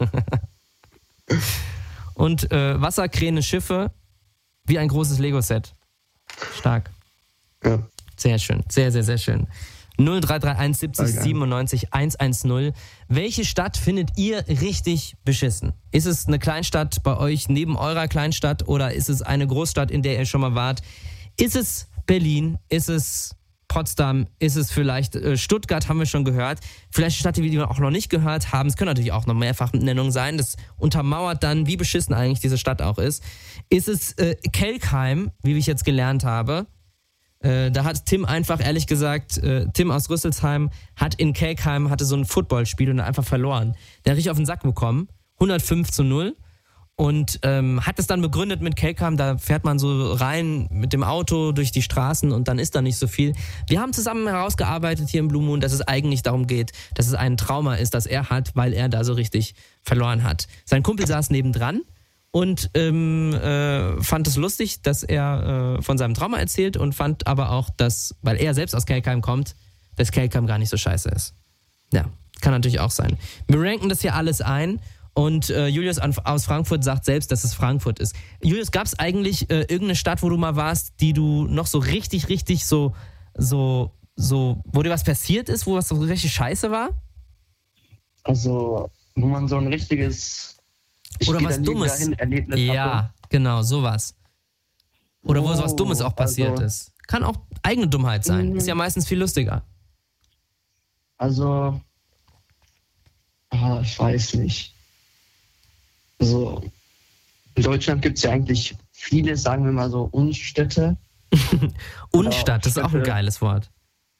Und äh, Wasserkräne, Schiffe, wie ein großes Lego-Set. Stark. Ja. Sehr schön. Sehr, sehr, sehr schön. null drei drei eins siebzig Sehr geil. siebenundneunzig hundertzehn. Welche Stadt findet ihr richtig beschissen? Ist es eine Kleinstadt bei euch neben eurer Kleinstadt oder ist es eine Großstadt, in der ihr schon mal wart? Ist es Berlin? Ist es Potsdam? Ist es vielleicht äh, Stuttgart, haben wir schon gehört. Vielleicht eine Stadt, die wir auch noch nicht gehört haben. Es können natürlich auch noch mehrfach Nennungen sein. Das untermauert dann, wie beschissen eigentlich diese Stadt auch ist. Ist es äh, Kelkheim, wie ich jetzt gelernt habe? Äh, da hat Tim einfach, ehrlich gesagt, äh, Tim aus Rüsselsheim hat in Kelkheim, hatte so ein Footballspiel und hat einfach verloren. Der hat richtig auf den Sack bekommen. hundertfünf zu null. Und ähm, hat es dann begründet mit Kelkheim, da fährt man so rein mit dem Auto durch die Straßen und dann ist da nicht so viel. Wir haben zusammen herausgearbeitet hier im Blue Moon, dass es eigentlich darum geht, dass es ein Trauma ist, das er hat, weil er da so richtig verloren hat. Sein Kumpel saß nebendran und ähm, äh, fand es lustig, dass er äh, von seinem Trauma erzählt und fand aber auch, dass, weil er selbst aus Kelkheim kommt, dass Kelkheim gar nicht so scheiße ist. Ja, kann natürlich auch sein. Wir ranken das hier alles ein. Und äh, Julius an, aus Frankfurt sagt selbst, dass es Frankfurt ist. Julius, gab es eigentlich äh, irgendeine Stadt, wo du mal warst, die du noch so richtig, richtig so, so, so, wo dir was passiert ist, wo was so richtig scheiße war? Also, wo man so ein richtiges ich Oder geh was da nie Dummes? wieder hin Erlebnis Ja, hatte. genau, sowas. Oder wo Oh, so was Dummes auch passiert also- ist. Kann auch eigene Dummheit sein. Mhm. Ist ja meistens viel lustiger. Also, ah, ich weiß nicht. Also, in Deutschland gibt es ja eigentlich viele, sagen wir mal so, Unstädte. Unstadt, das ist auch ein Städte. geiles Wort.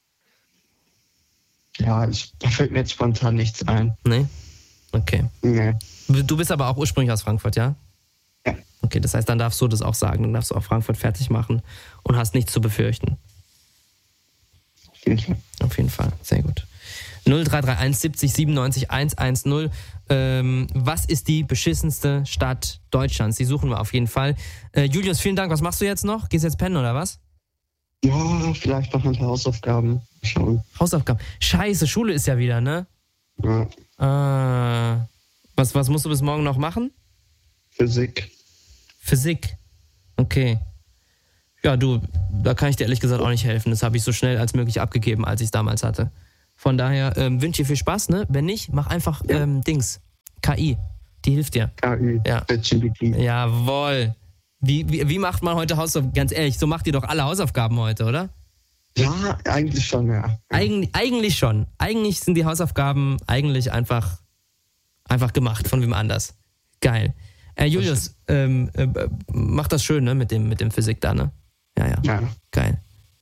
Ja, ich, da fällt mir jetzt spontan nichts ein. Nee? Okay. Nee. Du bist aber auch ursprünglich aus Frankfurt, ja? Ja. Okay, das heißt, dann darfst du das auch sagen. Dann darfst du auch Frankfurt fertig machen und hast nichts zu befürchten. jeden Fall. Auf jeden Fall, sehr gut. null drei drei eins siebzig siebenundneunzig hundertzehn. Ähm, was ist die beschissenste Stadt Deutschlands? Die suchen wir auf jeden Fall. Äh, Julius, vielen Dank. Was machst du jetzt noch? Gehst du jetzt pennen oder was? Ja, vielleicht noch ein paar Hausaufgaben. Schauen. Hausaufgaben. Scheiße, Schule ist ja wieder, ne? Ja. Ah, was, was musst du bis morgen noch machen? Physik. Physik. Okay. Ja, du, da kann ich dir ehrlich gesagt auch nicht helfen. Das habe ich so schnell als möglich abgegeben, als ich es damals hatte. Von daher ähm, wünsche ich dir viel Spaß, ne? Wenn nicht, mach einfach Ja. ähm, Dings. K I. Die hilft dir. K I. Ja. ChatGPT. Jawohl. Wie, wie, wie macht man heute Hausaufgaben? Ganz ehrlich, so macht ihr doch alle Hausaufgaben heute, oder? Ja, eigentlich schon, ja. Eig, eigentlich schon. Eigentlich sind die Hausaufgaben eigentlich einfach, einfach gemacht von wem anders. Geil. Äh, Julius, ähm, äh, mach das schön, ne? Mit dem, mit dem Physik da, ne? Ja, ja. Ja. Geil.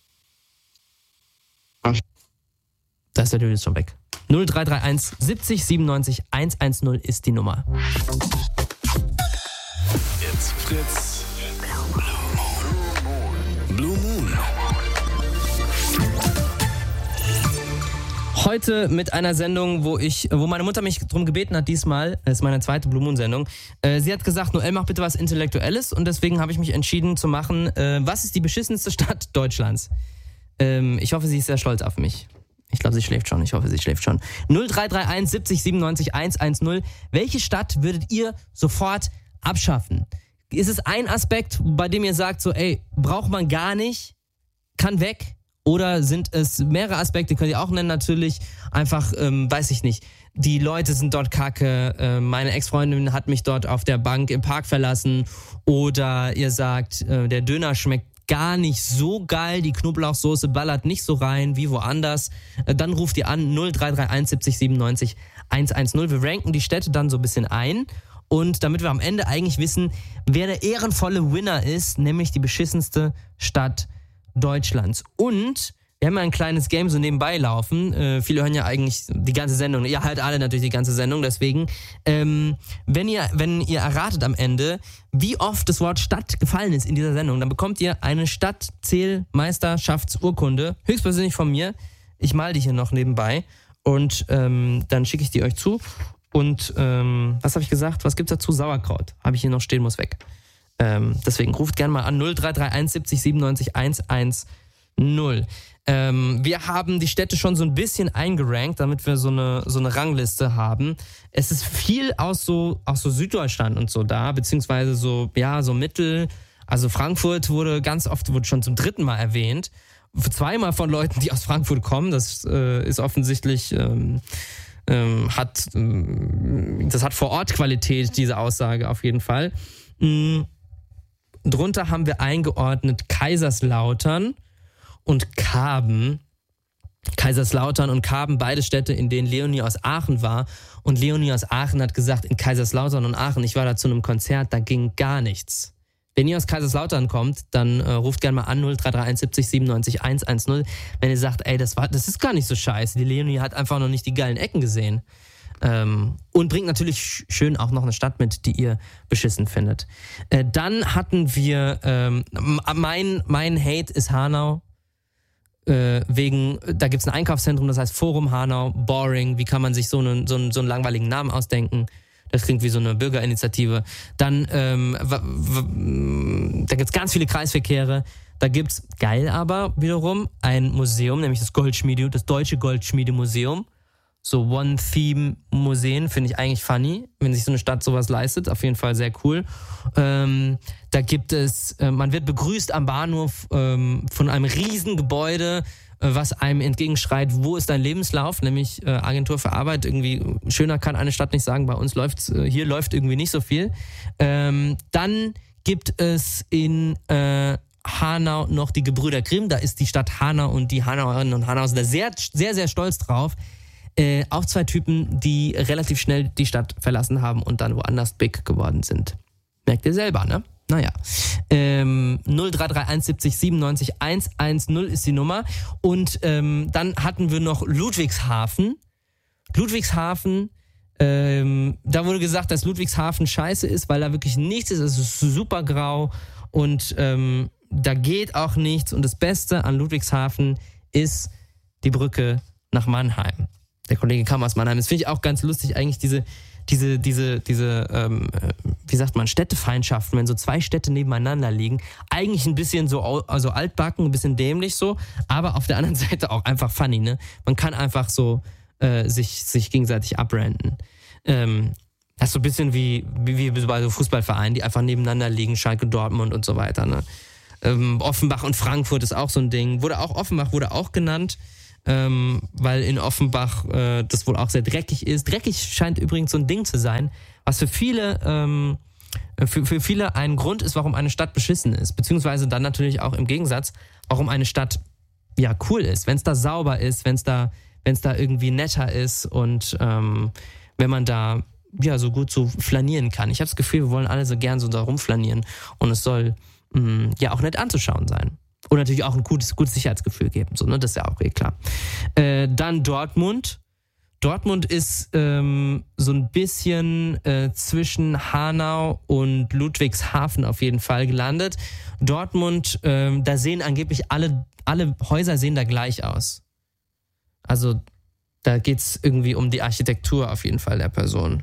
Ach. Da ist der Julius schon weg. null drei drei eins siebzig siebenundneunzig hundertzehn ist die Nummer. Jetzt Fritz. Blue Moon. Heute mit einer Sendung, wo ich, wo meine Mutter mich darum gebeten hat, diesmal, das ist meine zweite Blue Moon Sendung, äh, sie hat gesagt, Noel, mach bitte was Intellektuelles, und deswegen habe ich mich entschieden zu machen, äh, was ist die beschissenste Stadt Deutschlands? Ähm, ich hoffe, sie ist sehr stolz auf mich. Ich glaube, sie schläft schon, ich hoffe, sie schläft schon. null drei drei eins siebzig siebenundneunzig hundertzehn. Welche Stadt würdet ihr sofort abschaffen? Ist es ein Aspekt, bei dem ihr sagt, so, ey, braucht man gar nicht, kann weg? Oder sind es mehrere Aspekte, könnt ihr auch nennen natürlich, einfach, ähm, weiß ich nicht, die Leute sind dort kacke, äh, meine Ex-Freundin hat mich dort auf der Bank im Park verlassen, oder ihr sagt, äh, der Döner schmeckt gar nicht so geil, die Knoblauchsoße ballert nicht so rein wie woanders, äh, dann ruft ihr an null drei drei eins siebzig siebenundneunzig hundertzehn. Wir ranken die Städte dann so ein bisschen ein, und damit wir am Ende eigentlich wissen, wer der ehrenvolle Winner ist, nämlich die beschissenste Stadt Deutschlands. Und wir haben ja ein kleines Game so nebenbei laufen. Äh, viele hören ja eigentlich die ganze Sendung. Ihr halt alle natürlich die ganze Sendung. Deswegen, ähm, wenn ihr, wenn ihr erratet am Ende, wie oft das Wort Stadt gefallen ist in dieser Sendung, dann bekommt ihr eine Stadtzählmeisterschaftsurkunde, höchstpersönlich von mir. Ich mal die hier noch nebenbei, und ähm, dann schicke ich die euch zu. Und ähm, was habe ich gesagt? Was gibt's dazu? Sauerkraut. Habe ich hier noch stehen, muss weg. Ähm, deswegen ruft gerne mal an null drei drei eins siebzig siebenundneunzig hundertzehn. Ähm, wir haben die Städte schon so ein bisschen eingerankt, damit wir so eine so eine Rangliste haben. Es ist viel aus so aus so Süddeutschland und so da, beziehungsweise so ja so Mittel. Also Frankfurt wurde ganz oft wurde schon zum dritten Mal erwähnt, zweimal von Leuten, die aus Frankfurt kommen. Das äh, ist offensichtlich ähm, ähm, hat ähm, das hat vor Ort Qualität, diese Aussage auf jeden Fall. Mhm. Drunter haben wir eingeordnet Kaiserslautern und Karben. Kaiserslautern und Karben, beide Städte, in denen Leonie aus Aachen war. Und Leonie aus Aachen hat gesagt, in Kaiserslautern und Aachen, ich war da zu einem Konzert, da ging gar nichts. Wenn ihr aus Kaiserslautern kommt, dann äh, ruft gerne mal an null drei drei eins siebzig siebenundneunzig hundertzehn. Wenn ihr sagt, ey, das war, das ist gar nicht so scheiße, die Leonie hat einfach noch nicht die geilen Ecken gesehen. Ähm, und bringt natürlich schön auch noch eine Stadt mit, die ihr beschissen findet. Äh, dann hatten wir, ähm, mein, mein Hate ist Hanau. Äh, wegen, da gibt's ein Einkaufszentrum, das heißt Forum Hanau, boring, wie kann man sich so einen, so einen, so einen langweiligen Namen ausdenken? Das klingt wie so eine Bürgerinitiative. Dann, ähm, w- w- da gibt's ganz viele Kreisverkehre. Da gibt's, geil aber wiederum, ein Museum, nämlich das Goldschmiede, das Deutsche Goldschmiedemuseum. So One-Theme-Museen finde ich eigentlich funny, wenn sich so eine Stadt sowas leistet. Auf jeden Fall sehr cool. Ähm, da gibt es, äh, man wird begrüßt am Bahnhof ähm, von einem riesen Gebäude, äh, was einem entgegenschreit, wo ist dein Lebenslauf? Nämlich äh, Agentur für Arbeit. Irgendwie schöner kann eine Stadt nicht sagen, bei uns läuft's, äh, hier läuft irgendwie nicht so viel. Ähm, dann gibt es in äh, Hanau noch die Gebrüder Grimm. Da ist die Stadt Hanau und die Hanauerinnen und Hanauer sind da sehr, sehr, sehr stolz drauf. Äh, auch zwei Typen, die relativ schnell die Stadt verlassen haben und dann woanders big geworden sind. Merkt ihr selber, ne? Naja. Ähm, null drei drei eins siebzig siebenundneunzig hundertzehn ist die Nummer. Und ähm, dann hatten wir noch Ludwigshafen. Ludwigshafen, ähm, da wurde gesagt, dass Ludwigshafen scheiße ist, weil da wirklich nichts ist. Es ist super grau und ähm, da geht auch nichts. Und das Beste an Ludwigshafen ist die Brücke nach Mannheim. Der Kollege kam aus Mannheim. Das finde ich auch ganz lustig, eigentlich diese, diese, diese, diese, ähm, wie sagt man, Städtefeindschaften, wenn so zwei Städte nebeneinander liegen. Eigentlich ein bisschen so also altbacken, ein bisschen dämlich so, aber auf der anderen Seite auch einfach funny, ne? Man kann einfach so äh, sich, sich gegenseitig abranden. Ähm, das ist so ein bisschen wie, wie, wie bei so Fußballvereinen, die einfach nebeneinander liegen, Schalke, Dortmund und so weiter, ne? Ähm, Offenbach und Frankfurt ist auch so ein Ding. Wurde auch, Offenbach wurde auch genannt, ähm, weil in Offenbach äh, das wohl auch sehr dreckig ist. Dreckig scheint übrigens so ein Ding zu sein, was für viele, ähm, für, für viele ein Grund ist, warum eine Stadt beschissen ist. Beziehungsweise dann natürlich auch im Gegensatz, warum eine Stadt ja cool ist. Wenn es da sauber ist, wenn es da, wenn es da irgendwie netter ist und ähm, wenn man da ja so gut so flanieren kann. Ich habe das Gefühl, wir wollen alle so gern so da rumflanieren und es soll mh, ja auch nett anzuschauen sein. Und natürlich auch ein gutes, gutes Sicherheitsgefühl geben. So, ne? Das ist ja auch eh klar. Äh, dann Dortmund. Dortmund ist ähm, so ein bisschen äh, zwischen Hanau und Ludwigshafen auf jeden Fall gelandet. Dortmund, ähm, da sehen angeblich alle, alle Häuser sehen da gleich aus. Also da geht's irgendwie um die Architektur auf jeden Fall der Person.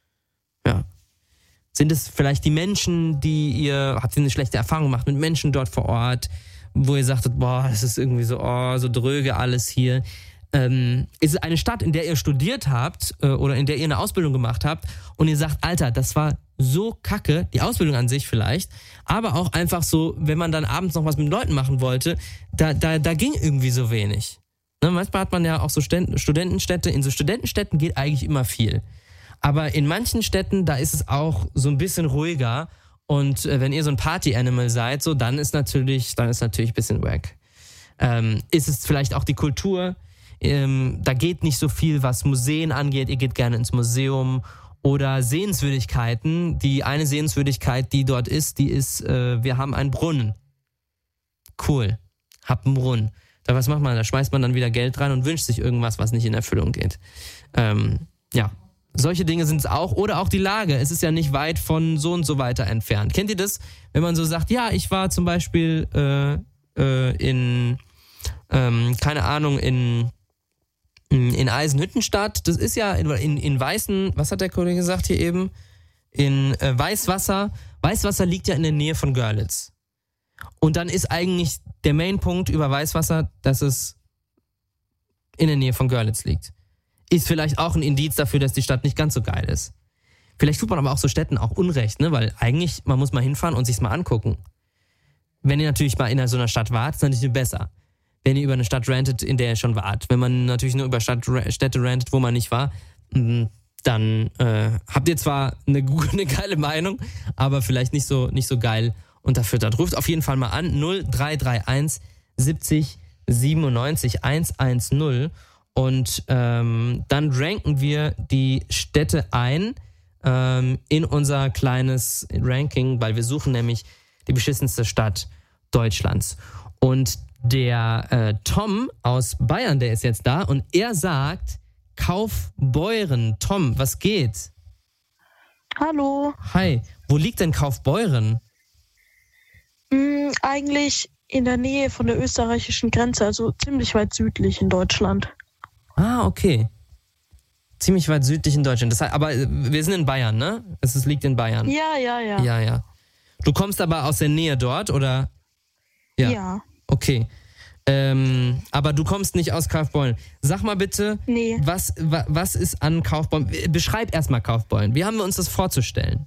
Ja. Sind es vielleicht die Menschen, die ihr, habt ihr eine schlechte Erfahrung gemacht mit Menschen dort vor Ort, wo ihr sagtet, boah, das ist irgendwie so, oh, so dröge alles hier. Ähm, ist es eine Stadt, in der ihr studiert habt äh, oder in der ihr eine Ausbildung gemacht habt und ihr sagt, Alter, das war so kacke, die Ausbildung an sich vielleicht, aber auch einfach so, wenn man dann abends noch was mit Leuten machen wollte, da, da, da ging irgendwie so wenig. Ne, manchmal hat man ja auch so Studentenstädte, in so Studentenstädten geht eigentlich immer viel. Aber in manchen Städten, da ist es auch so ein bisschen ruhiger. Und äh, wenn ihr so ein Party-Animal seid, so, dann ist natürlich, dann ist natürlich ein bisschen wack. Ähm, ist es vielleicht auch die Kultur? Ähm, da geht nicht so viel, was Museen angeht. Ihr geht gerne ins Museum. Oder Sehenswürdigkeiten. Die eine Sehenswürdigkeit, die dort ist, die ist, äh, wir haben einen Brunnen. Cool. Habt einen Brunnen. Da was macht man? Da schmeißt man dann wieder Geld rein und wünscht sich irgendwas, was nicht in Erfüllung geht. Ähm, ja. Solche Dinge sind es auch. Oder auch die Lage. Es ist ja nicht weit von so und so weiter entfernt. Kennt ihr das? Wenn man so sagt, ja, ich war zum Beispiel äh, äh, in, ähm, keine Ahnung, in, in Eisenhüttenstadt. Das ist ja in, in, in Weißen, was hat der Kollege gesagt hier eben? In äh, Weißwasser. Weißwasser liegt ja in der Nähe von Görlitz. Und dann ist eigentlich der Mainpunkt über Weißwasser, dass es in der Nähe von Görlitz liegt. Ist vielleicht auch ein Indiz dafür, dass die Stadt nicht ganz so geil ist. Vielleicht tut man aber auch so Städten auch Unrecht, ne? Weil eigentlich, man muss mal hinfahren und sich's mal angucken. Wenn ihr natürlich mal in so einer Stadt wart, ist natürlich besser. Wenn ihr über eine Stadt rentet, in der ihr schon wart. Wenn man natürlich nur über Stadt, Städte rentet, wo man nicht war, dann äh, habt ihr zwar eine, eine geile Meinung, aber vielleicht nicht so, nicht so geil unterfüttert. Ruft auf jeden Fall mal an, null drei drei eins siebzig siebenundneunzig hundertzehn. Und ähm, dann ranken wir die Städte ein ähm, in unser kleines Ranking, weil wir suchen nämlich die beschissenste Stadt Deutschlands. Und der äh, Tom aus Bayern, der ist jetzt da und er sagt Kaufbeuren. Tom, was geht? Hallo. Hi, wo liegt denn Kaufbeuren? Mm, eigentlich in der Nähe von der österreichischen Grenze, also ziemlich weit südlich in Deutschland. Ah, okay. Ziemlich weit südlich in Deutschland. Das heißt, aber wir sind in Bayern, ne? Es ist, liegt in Bayern. Ja, ja, ja. Ja, ja. Du kommst aber aus der Nähe dort, oder? Ja. Ja. Okay. Ähm, aber du kommst nicht aus Kaufbeuren. Sag mal bitte, nee. was, wa, was ist an Kaufbeuren? Beschreib erstmal Kaufbeuren. Wie haben wir uns das vorzustellen?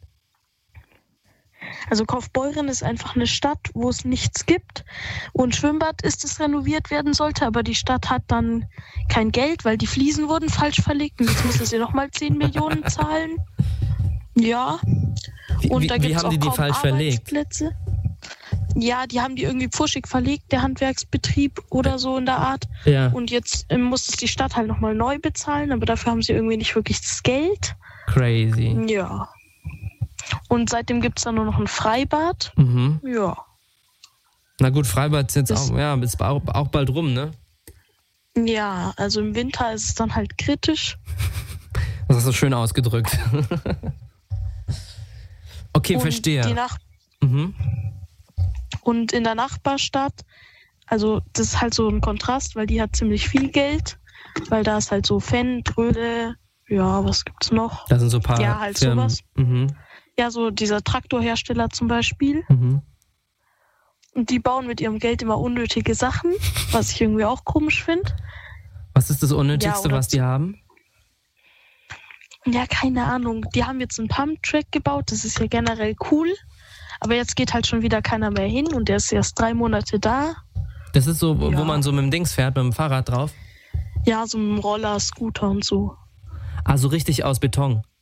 Also Kaufbeuren ist einfach eine Stadt, wo es nichts gibt. Und ein Schwimmbad ist, das renoviert werden sollte, aber die Stadt hat dann kein Geld, weil die Fliesen wurden falsch verlegt und jetzt müssen sie nochmal zehn Millionen zahlen. Ja. Und wie, da wie gibt's haben auch die die kaum falsch verlegt? Arbeitsplätze. Ja, die haben die irgendwie pfuschig verlegt, der Handwerksbetrieb oder so in der Art. Ja. Und jetzt ähm, muss es die Stadt halt nochmal neu bezahlen, aber dafür haben sie irgendwie nicht wirklich das Geld. Crazy. Ja. Und seitdem gibt es dann nur noch ein Freibad. Mhm. Ja. Na gut, Freibad ist jetzt Das- auch, ja, ist auch, auch bald rum, ne? Ja, also im Winter ist es dann halt kritisch. Das hast du schön ausgedrückt. Okay, Und verstehe. Die Nach- Mhm. Und in der Nachbarstadt, Also das ist halt so ein Kontrast, weil die hat ziemlich viel Geld, weil da ist halt so Fendt, Röhle, ja, was gibt's noch? Da sind so ein paar Ja, halt Firmen. sowas. Mhm. Ja, so dieser Traktorhersteller zum Beispiel. Mhm. Und die bauen mit ihrem Geld immer unnötige Sachen, was ich irgendwie auch komisch finde. Was ist das Unnötigste, Ja, oder was die haben? Ja, keine Ahnung. Die haben jetzt einen Pumptrack gebaut, das ist ja generell cool. Aber jetzt geht halt schon wieder keiner mehr hin und der ist erst drei Monate da. Das ist so, wo Ja. wo man so mit dem Dings fährt, mit dem Fahrrad drauf. Ja, so ein Roller, Scooter und so. Ah, so richtig aus Beton.